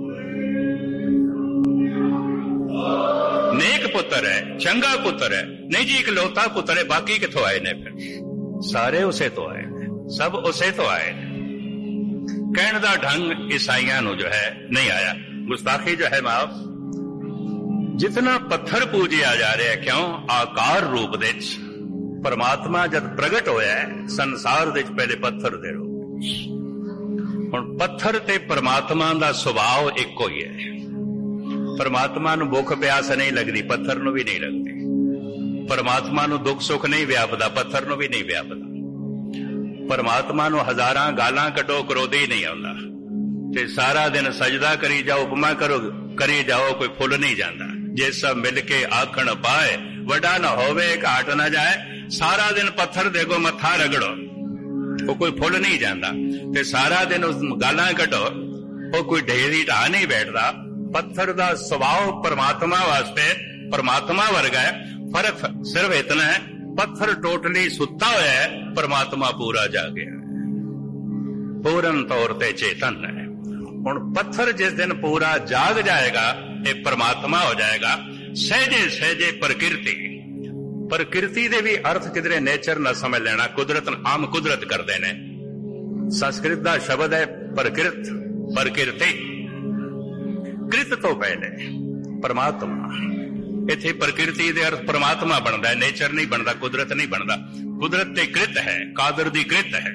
नेक पुत्र है, चंगा पुत्र है, नहीं जी इकलौता पुत्र है, बाकी किथों आए ने? फिर सारे उसे तो आए ने, सब उसे तो आए ने। कहने दा ढंग ईसाइयां नूं जो है नहीं आया। गुस्ताखी जो है माफ, जितना पत्थर पूजिया जा रहा है, क्यों? आकार रूप दे परमात्मा जब प्रगट होया है संसार दे पहले पत्थर दे रूप, ਹੁਣ ਪੱਥਰ ਤੇ ਪਰਮਾਤਮਾ ਦਾ ਸੁਭਾਅ ਇੱਕੋ ਹੀ ਹੈ। ਪਰਮਾਤਮਾ ਨੂੰ ਭੁੱਖ ਪਿਆਸ ਨਹੀਂ ਲੱਗਦੀ, ਪੱਥਰ ਨੂੰ ਵੀ ਨਹੀਂ ਲੱਗਦੀ। ਪਰਮਾਤਮਾ ਨੂੰ ਦੁੱਖ ਸੁੱਖ ਨਹੀਂ ਵਿਆਪਦਾ, ਪੱਥਰ ਨੂੰ ਵੀ ਨਹੀਂ ਵਿਆਪਦਾ। ਪਰਮਾਤਮਾ ਨੂੰ ਹਜ਼ਾਰਾਂ ਗਾਲਾਂ ਕੱਢੋ, ਕਰੋਧੀ ਨਹੀਂ ਆਉਂਦਾ। ਤੇ ਸਾਰਾ ਦਿਨ ਸਜਦਾ ਕਰੀ ਜਾਓ, ਉਪਮਾ ਕਰੀ ਜਾਓ, ਕੋਈ ਫੁੱਲ ਨਹੀਂ ਜਾਂਦਾ। ਜੇ ਸਭ ਮਿਲ ਕੇ ਆਖਣ ਪਾਏ, ਵੱਡਾ ਨਾ ਹੋਵੇ ਘਾਟ ਨਾ ਜਾਏ। ਸਾਰਾ ਦਿਨ ਪੱਥਰ ਦੇ ਅੱਗੋਂ ਮੱਥਾ ਰਗੜੋ, ਉਹ ਕੋਈ ਫੁੱਲ ਨਹੀਂ ਜਾਂਦਾ। ਤੇ ਸਾਰਾ ਦਿਨ ਉਸ ਗਾਲਾਂ ਕੱਢੋ, ਉਹ ਕੋਈ ਢੇਰੀ ਢਾਹ ਨਹੀਂ ਬੈਠਦਾ। ਪੱਥਰ ਦਾ ਸੁਭਾਅ ਪਰਮਾਤਮਾ ਵਾਸਤੇ ਪਰਮਾਤਮਾ ਵਰਗਾ ਹੈ। ਫਰਕ ਸਿਰਫ ਇਤਨਾ ਹੈ, ਪੱਥਰ ਟੋਟਲੀ ਸੁੱਤਾ ਹੋਇਆ ਹੈ, ਪਰਮਾਤਮਾ ਪੂਰਾ ਜਾਗਿਆ, ਪੂਰਨ ਤੌਰ ਤੇ ਚੇਤਨ ਹੈ। ਹੁਣ ਪੱਥਰ ਜਿਸ ਦਿਨ ਪੂਰਾ ਜਾਗ ਜਾਏਗਾ, ਇਹ ਪਰਮਾਤਮਾ ਹੋ ਜਾਏਗਾ। ਸਹਿਜੇ ਸਹਿਜੇ ਪ੍ਰਕਿਰਤੀ ਦੇ ਵੀ ਅਰਥ ਕਿਧਰੇ ਨੇਚਰ ਨਾ ਸਮਝ ਲੈਣਾ, ਕੁਦਰਤ ਆਮ ਕੁਦਰਤ ਕਰਦੇ ਨੇ। ਸੰਸਕ੍ਰਿਤ ਦਾ ਸ਼ਬਦ ਹੈ ਪ੍ਰਕਿਰਤੀ। ਕ੍ਰਿਤ ਤੋਂ ਪਹਿਲੇ ਪਰਮਾਤਮਾ। ਇੱਥੇ ਪ੍ਰਕਿਰਤੀ ਦੇ ਅਰਥ ਪਰਮਾਤਮਾ ਬਣਦਾ ਹੈ, ਨੇਚਰ ਨਹੀਂ ਬਣਦਾ, ਕੁਦਰਤ ਨਹੀਂ ਬਣਦਾ। ਕੁਦਰਤ ਤੇ ਕ੍ਰਿਤ ਹੈ, ਕਾਦਰ ਦੀ ਕ੍ਰਿਤ ਹੈ।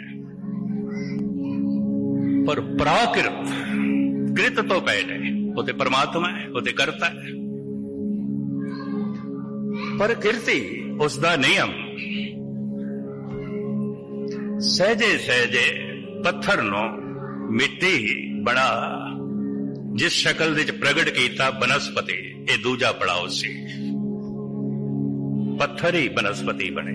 ਪਰ ਪ੍ਰਾਕਿਰਤ, ਕ੍ਰਿਤ ਤੋਂ ਪਹਿਲੇ ਉਹ ਤੇ ਪਰਮਾਤਮਾ ਹੈ, ਉਹ ਤੇ ਕਰਤਾ ਹੈ। ਪ੍ਰਕਿਰਤੀ ਉਸ ਦਾ ਨਿਯਮ। ਸਹਿਜੇ ਸਹਿਜੇ ਪੱਥਰ ਨੂੰ ਮਿੱਟੀ ਬਣਾ, ਜਿਸ ਸ਼ਕਲ ਵਿੱਚ ਪ੍ਰਗਟ ਕੀਤਾ ਬਨਸਪਤੀ, ਇਹ ਦੂਜਾ ਪੜਾਅ ਸੀ। ਪੱਥਰ ਹੀ ਬਨਸਪਤੀ ਬਣੇ।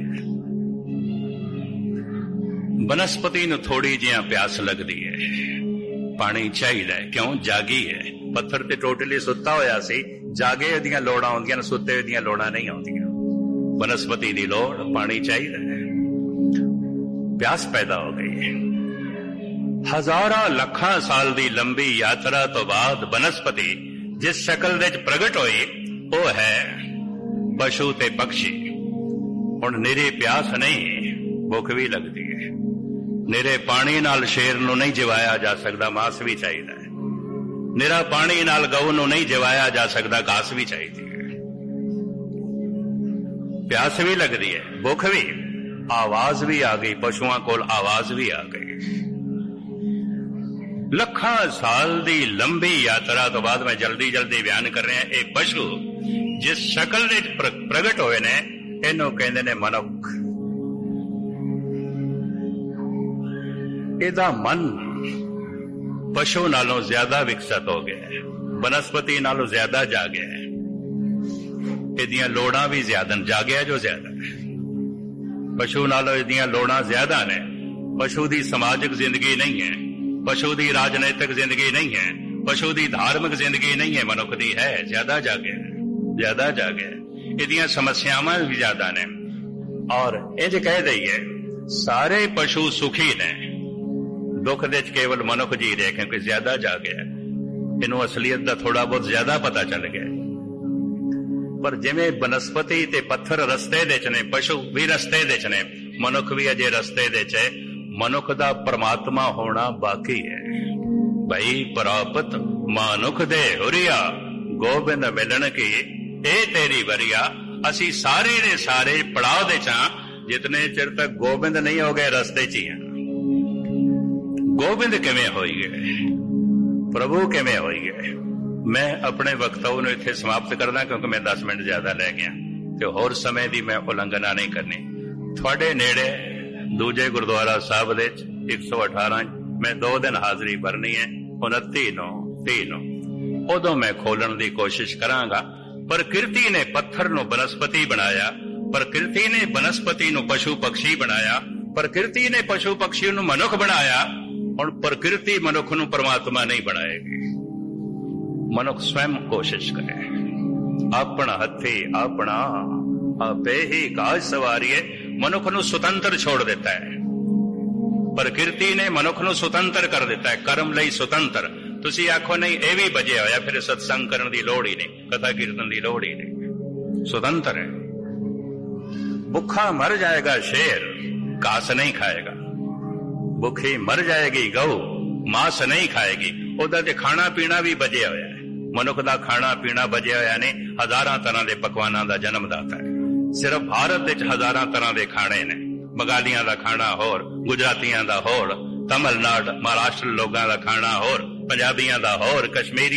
ਬਨਸਪਤੀ ਨੂੰ ਥੋੜੀ ਜਿਹੀ ਪਿਆਸ ਲੱਗਦੀ ਹੈ, ਪਾਣੀ ਚਾਹੀਦਾ ਹੈ। ਕਿਉਂ? ਜਾਗੀ ਹੈ। ਪੱਥਰ ਤੇ ਟੋਟਲੀ ਸੁੱਤਾ ਹੋਇਆ ਸੀ, ਜਾਗੇ ਦੀਆਂ ਲੋੜਾਂ ਆਉਂਦੀਆਂ ਨੇ, ਸੁੱਤੇ ਦੀਆਂ ਲੋੜਾਂ ਨਹੀਂ ਆਉਂਦੀਆਂ। ਬਨਸਪਤੀ ਦੀ ਲੋੜ ਪਾਣੀ ਚਾਹੀਦਾ ਹੈ। ਪਿਆਸ ਪੈਦਾ ਹੋ ਗਈ ਹੈ। ਹਜ਼ਾਰਾਂ ਲੱਖਾਂ ਸਾਲ ਦੀ ਲੰਬੀ ਯਾਤਰਾ ਤੋਂ ਬਾਅਦ ਬਨਸਪਤੀ ਜਿਸ ਸ਼ਕਲ ਵਿੱਚ ਪ੍ਰਗਟ ਹੋਈ, ਉਹ ਹੈ ਪਸ਼ੂ ਤੇ ਪੰਛੀ। ਹੁਣ ਨਿਰੀ ਪਿਆਸ ਨਹੀਂ, ਭੁੱਖ ਵੀ ਲੱਗਦੀ ਹੈ। ਨਿਰੇ ਪਾਣੀ ਨਾਲ ਸ਼ੇਰ ਨੂੰ ਨਹੀਂ ਜਿਵਾਇਆ ਜਾ ਸਕਦਾ, ਮਾਸ ਵੀ ਚਾਹੀਦਾ ਹੈ। ਨਿਰਾ ਪਾਣੀ ਨਾਲ ਗਊ ਨੂੰ ਨਹੀਂ ਜਿਵਾਇਆ ਜਾ ਸਕਦਾ, ਘਾਸ ਵੀ ਚਾਹੀਦੀ ਹੈ। ਪਿਆਸ ਵੀ ਲੱਗਦੀ ਹੈ, ਭੁੱਖ ਵੀ, ਆਵਾਜ਼ ਵੀ ਆ ਗਈ, ਪਸ਼ੂਆਂ ਕੋਲ ਆਵਾਜ਼ ਵੀ ਆ ਗਈ। ਲੱਖਾਂ ਸਾਲ ਦੀ ਲੰਬੀ ਯਾਤਰਾ ਤੋਂ ਬਾਅਦ ਮੈਂ ਜਲਦੀ ਬਿਆਨ ਕਰ ਰਿਹਾ, ਇਹ ਪਸ਼ੂ ਜਿਸ ਸ਼ਕਲ ਵਿੱਚ ਪ੍ਰਗਟ ਹੋਏ ਨੇ, ਇਹਨੂੰ ਕਹਿੰਦੇ ਨੇ ਮਨੁੱਖ। ਇਹਦਾ ਮਨ ਪਸ਼ੂ ਨਾਲੋਂ ਜ਼ਿਆਦਾ ਵਿਕਸਿਤ ਹੋ ਗਿਆ ਹੈ, ਬਨਸਪਤੀ ਨਾਲੋਂ ਜ਼ਿਆਦਾ ਜਾਗਿਆ ਹੈ। ਇਹਦੀਆਂ ਲੋੜਾਂ ਵੀ ਜ਼ਿਆਦਾ ਨੇ, ਜਾਗਿਆ ਜੋ ਜ਼ਿਆਦਾ ਹੈ। ਪਸ਼ੂ ਨਾਲੋਂ ਇਹਦੀਆਂ ਲੋੜਾਂ ਜ਼ਿਆਦਾ ਨੇ। ਪਸ਼ੂ ਦੀ ਸਮਾਜਿਕ ਜ਼ਿੰਦਗੀ ਨਹੀਂ ਹੈ, ਪਸ਼ੂ ਦੀ ਰਾਜਨੀਤਿਕ ਜ਼ਿੰਦਗੀ ਨਹੀਂ ਹੈ, ਪਸ਼ੂ ਦੀ ਧਾਰਮਿਕ ਜ਼ਿੰਦਗੀ ਨਹੀਂ ਹੈ, ਮਨੁੱਖ ਦੀ ਹੈ। ਜ਼ਿਆਦਾ ਜਾਗਿਆ, ਜ਼ਿਆਦਾ ਜਾਗਿਆ। ਇਹਦੀਆਂ ਸਮੱਸਿਆਵਾਂ ਵੀ ਜ਼ਿਆਦਾ ਨੇ। ਔਰ ਇੰਜ ਕਹਿ ਦਈਏ, ਸਾਰੇ ਪਸ਼ੂ ਸੁਖੀ ਨੇ, ਦੁੱਖ ਦੇ ਚ ਕੇਵਲ ਮਨੁੱਖ ਜੀ ਰਿਹਾ, ਕਿਉਂਕਿ ਜ਼ਿਆਦਾ ਜਾਗਿਆ। ਇਹਨੂੰ ਅਸਲੀਅਤ ਦਾ ਥੋੜਾ ਬਹੁਤ ਜ਼ਿਆਦਾ ਪਤਾ ਚੱਲ ਗਿਆ। ਪਰ ਜਿਵੇਂ ਬਨਸਪਤੀ ਤੇ ਪੱਥਰ ਰਸਤੇ ਦੇ ਚ ਨੇ, ਪਸ਼ੂ ਵੀ ਰਸਤੇ ਦੇ ਚ ਨੇ, ਮਨੁੱਖ ਵੀ ਅਜੇ ਰਸਤੇ ਦੇ ਚ ਹੈ। ਮਨੁੱਖ ਦਾ ਪਰਮਾਤਮਾ ਹੋਣਾ ਬਾਕੀ ਹੈ। ਭਈ ਪ੍ਰਾਪਤ ਮਾਨੁਖ ਦੇ ਹੁਰੀਆ, ਗੋਬਿੰਦ ਮਿਲਣ ਕੀ ਇਹ ਤੇਰੀ ਵਰੀਆ। ਅਸੀਂ ਸਾਰੇ ਦੇ ਸਾਰੇ ਪੜਾਅ ਦੇ ਚਾਂ, ਜਿਤਨੇ ਚਿਰ ਤੱਕ ਗੋਬਿੰਦ ਨਹੀਂ ਹੋ ਗਏ ਰਸਤੇ ਚ ਹੀ ਹਾਂ। ਗੋਬਿੰਦ ਕਿਵੇਂ ਹੋਈ ਗਏ, ਪ੍ਰਭੂ ਕਿਵੇਂ ਹੋਈ ਗਏ। ਮੈਂ ਆਪਣੇ ਵਕਤਵ ਨੂੰ ਇੱਥੇ ਸਮਾਪਤ ਕਰਦਾ, ਕਿਉਂਕਿ ਮੈਂ 10 ਮਿੰਟ ਜ਼ਿਆਦਾ ਲੈ ਗਿਆ ਤੇ ਹੋਰ ਸਮੇਂ ਦੀ ਮੈਂ ਉਲੰਘਣਾ ਨਹੀਂ ਕਰਨੀ। ਤੁਹਾਡੇ ਨੇੜੇ ਦੂਜੇ ਗੁਰਦੁਆਰਾ ਸਾਹਿਬ ਦੇ 118 ਮੈਂ 2 ਦਿਨ ਹਾਜ਼ਰੀ ਭਰਨੀ ਹੈ, 29 ਨੂੰ 30 ਨੂੰ। ਉਦੋਂ ਮੈਂ ਖੋਲਣ ਦੀ ਕੋਸ਼ਿਸ਼ ਕਰਾਂਗਾ। ਪ੍ਰਕਿਰਤੀ ਨੇ ਪੱਥਰ ਨੂੰ ਬਨਸਪਤੀ ਬਣਾਇਆ, ਪ੍ਰਕਿਰਤੀ ਨੇ ਬਨਸਪਤੀ ਨੂੰ ਪਸ਼ੂ ਪਕਸ਼ੀ ਬਣਾਇਆ, ਪ੍ਰਕਿਰਤੀ ਨੇ ਪਸ਼ੂ ਪਕਸ਼ੀ ਨੂੰ ਮਨੁੱਖ ਬਣਾਇਆ। ਹੁਣ ਪ੍ਰਕਿਰਤੀ ਮਨੁੱਖ ਨੂੰ ਪਰਮਾਤਮਾ ਨਹੀਂ ਬਣਾਏਗੀ। ਮਨੁੱਖ ਸਵੈਮ ਕੋਸ਼ਿਸ਼ ਕਰੇ, ਆਪਣਾ ਹੱਥੀ ਆਪਣਾ ਆਪੇ ਹੀ ਕਾਜ ਸਵਾਰੀਏ। ਮਨੁੱਖ ਨੂੰ ਸੁਤੰਤਰ ਛੋੜ ਦਿੱਤਾ ਹੈ। ਪ੍ਰਕਿਰਤੀ ਨੇ ਮਨੁੱਖ ਨੂੰ ਸੁਤੰਤਰ ਕਰ ਦਿੱਤਾ ਹੈ, ਕਰਮ ਲਈ ਸੁਤੰਤਰ। ਤੁਸੀਂ ਆਖੋ ਨਹੀਂ ਇਹ ਵੀ ਬਜਿਆ ਹੋਇਆ, ਫਿਰ ਸਤਸੰਗ ਕਰਨ ਦੀ ਲੋੜ ਹੀ ਨਹੀਂ, ਕਥਾ ਕੀਰਤਨ ਦੀ ਲੋੜ ਹੀ ਨਹੀਂ। ਸੁਤੰਤਰ ਹੈ। ਭੁੱਖਾ ਮਰ ਜਾਏਗਾ ਸ਼ੇਰ, ਘਾਸ ਨਹੀਂ ਖਾਏਗਾ। ਭੁੱਖੀ ਮਰ ਜਾਏਗੀ ਗਊ, ਮਾਸ ਨਹੀਂ ਖਾਏਗੀ। ਉਹਦਾ ਤੇ ਖਾਣਾ ਪੀਣਾ ਵੀ ਬਜਿਆ ਹੋਇਆ ਹੈ। ਮਨੁੱਖ ਦਾ ਖਾਣਾ ਪੀਣਾ ਬਜਿਆ ਹੋਇਆ ਨੇ, ਹਜ਼ਾਰਾਂ ਤਰ੍ਹਾਂ ਦੇ ਪਕਵਾਨਾਂ ਦਾ ਜਨਮਦਾਤਾ ਹੈ। ਸਿਰਫ ਭਾਰਤ ਵਿੱਚ ਹਜ਼ਾਰਾਂ ਤਰ੍ਹਾਂ ਦੇ ਖਾਣੇ ਨੇ। ਬੰਗਾਲੀਆਂ ਦਾ ਖਾਣਾ ਹੋਰ, ਗੁਜਰਾਤੀਆਂ ਦਾ ਹੋਰ, ਤਮਿਲਨਾਡੂ ਮਹਾਰਾਸ਼ਟਰ ਲੋਕਾਂ ਦਾ ਖਾਣਾ ਹੋਰ, ਪੰਜਾਬੀਆਂ ਦਾ ਹੋਰ, ਕਸ਼ਮੀਰੀ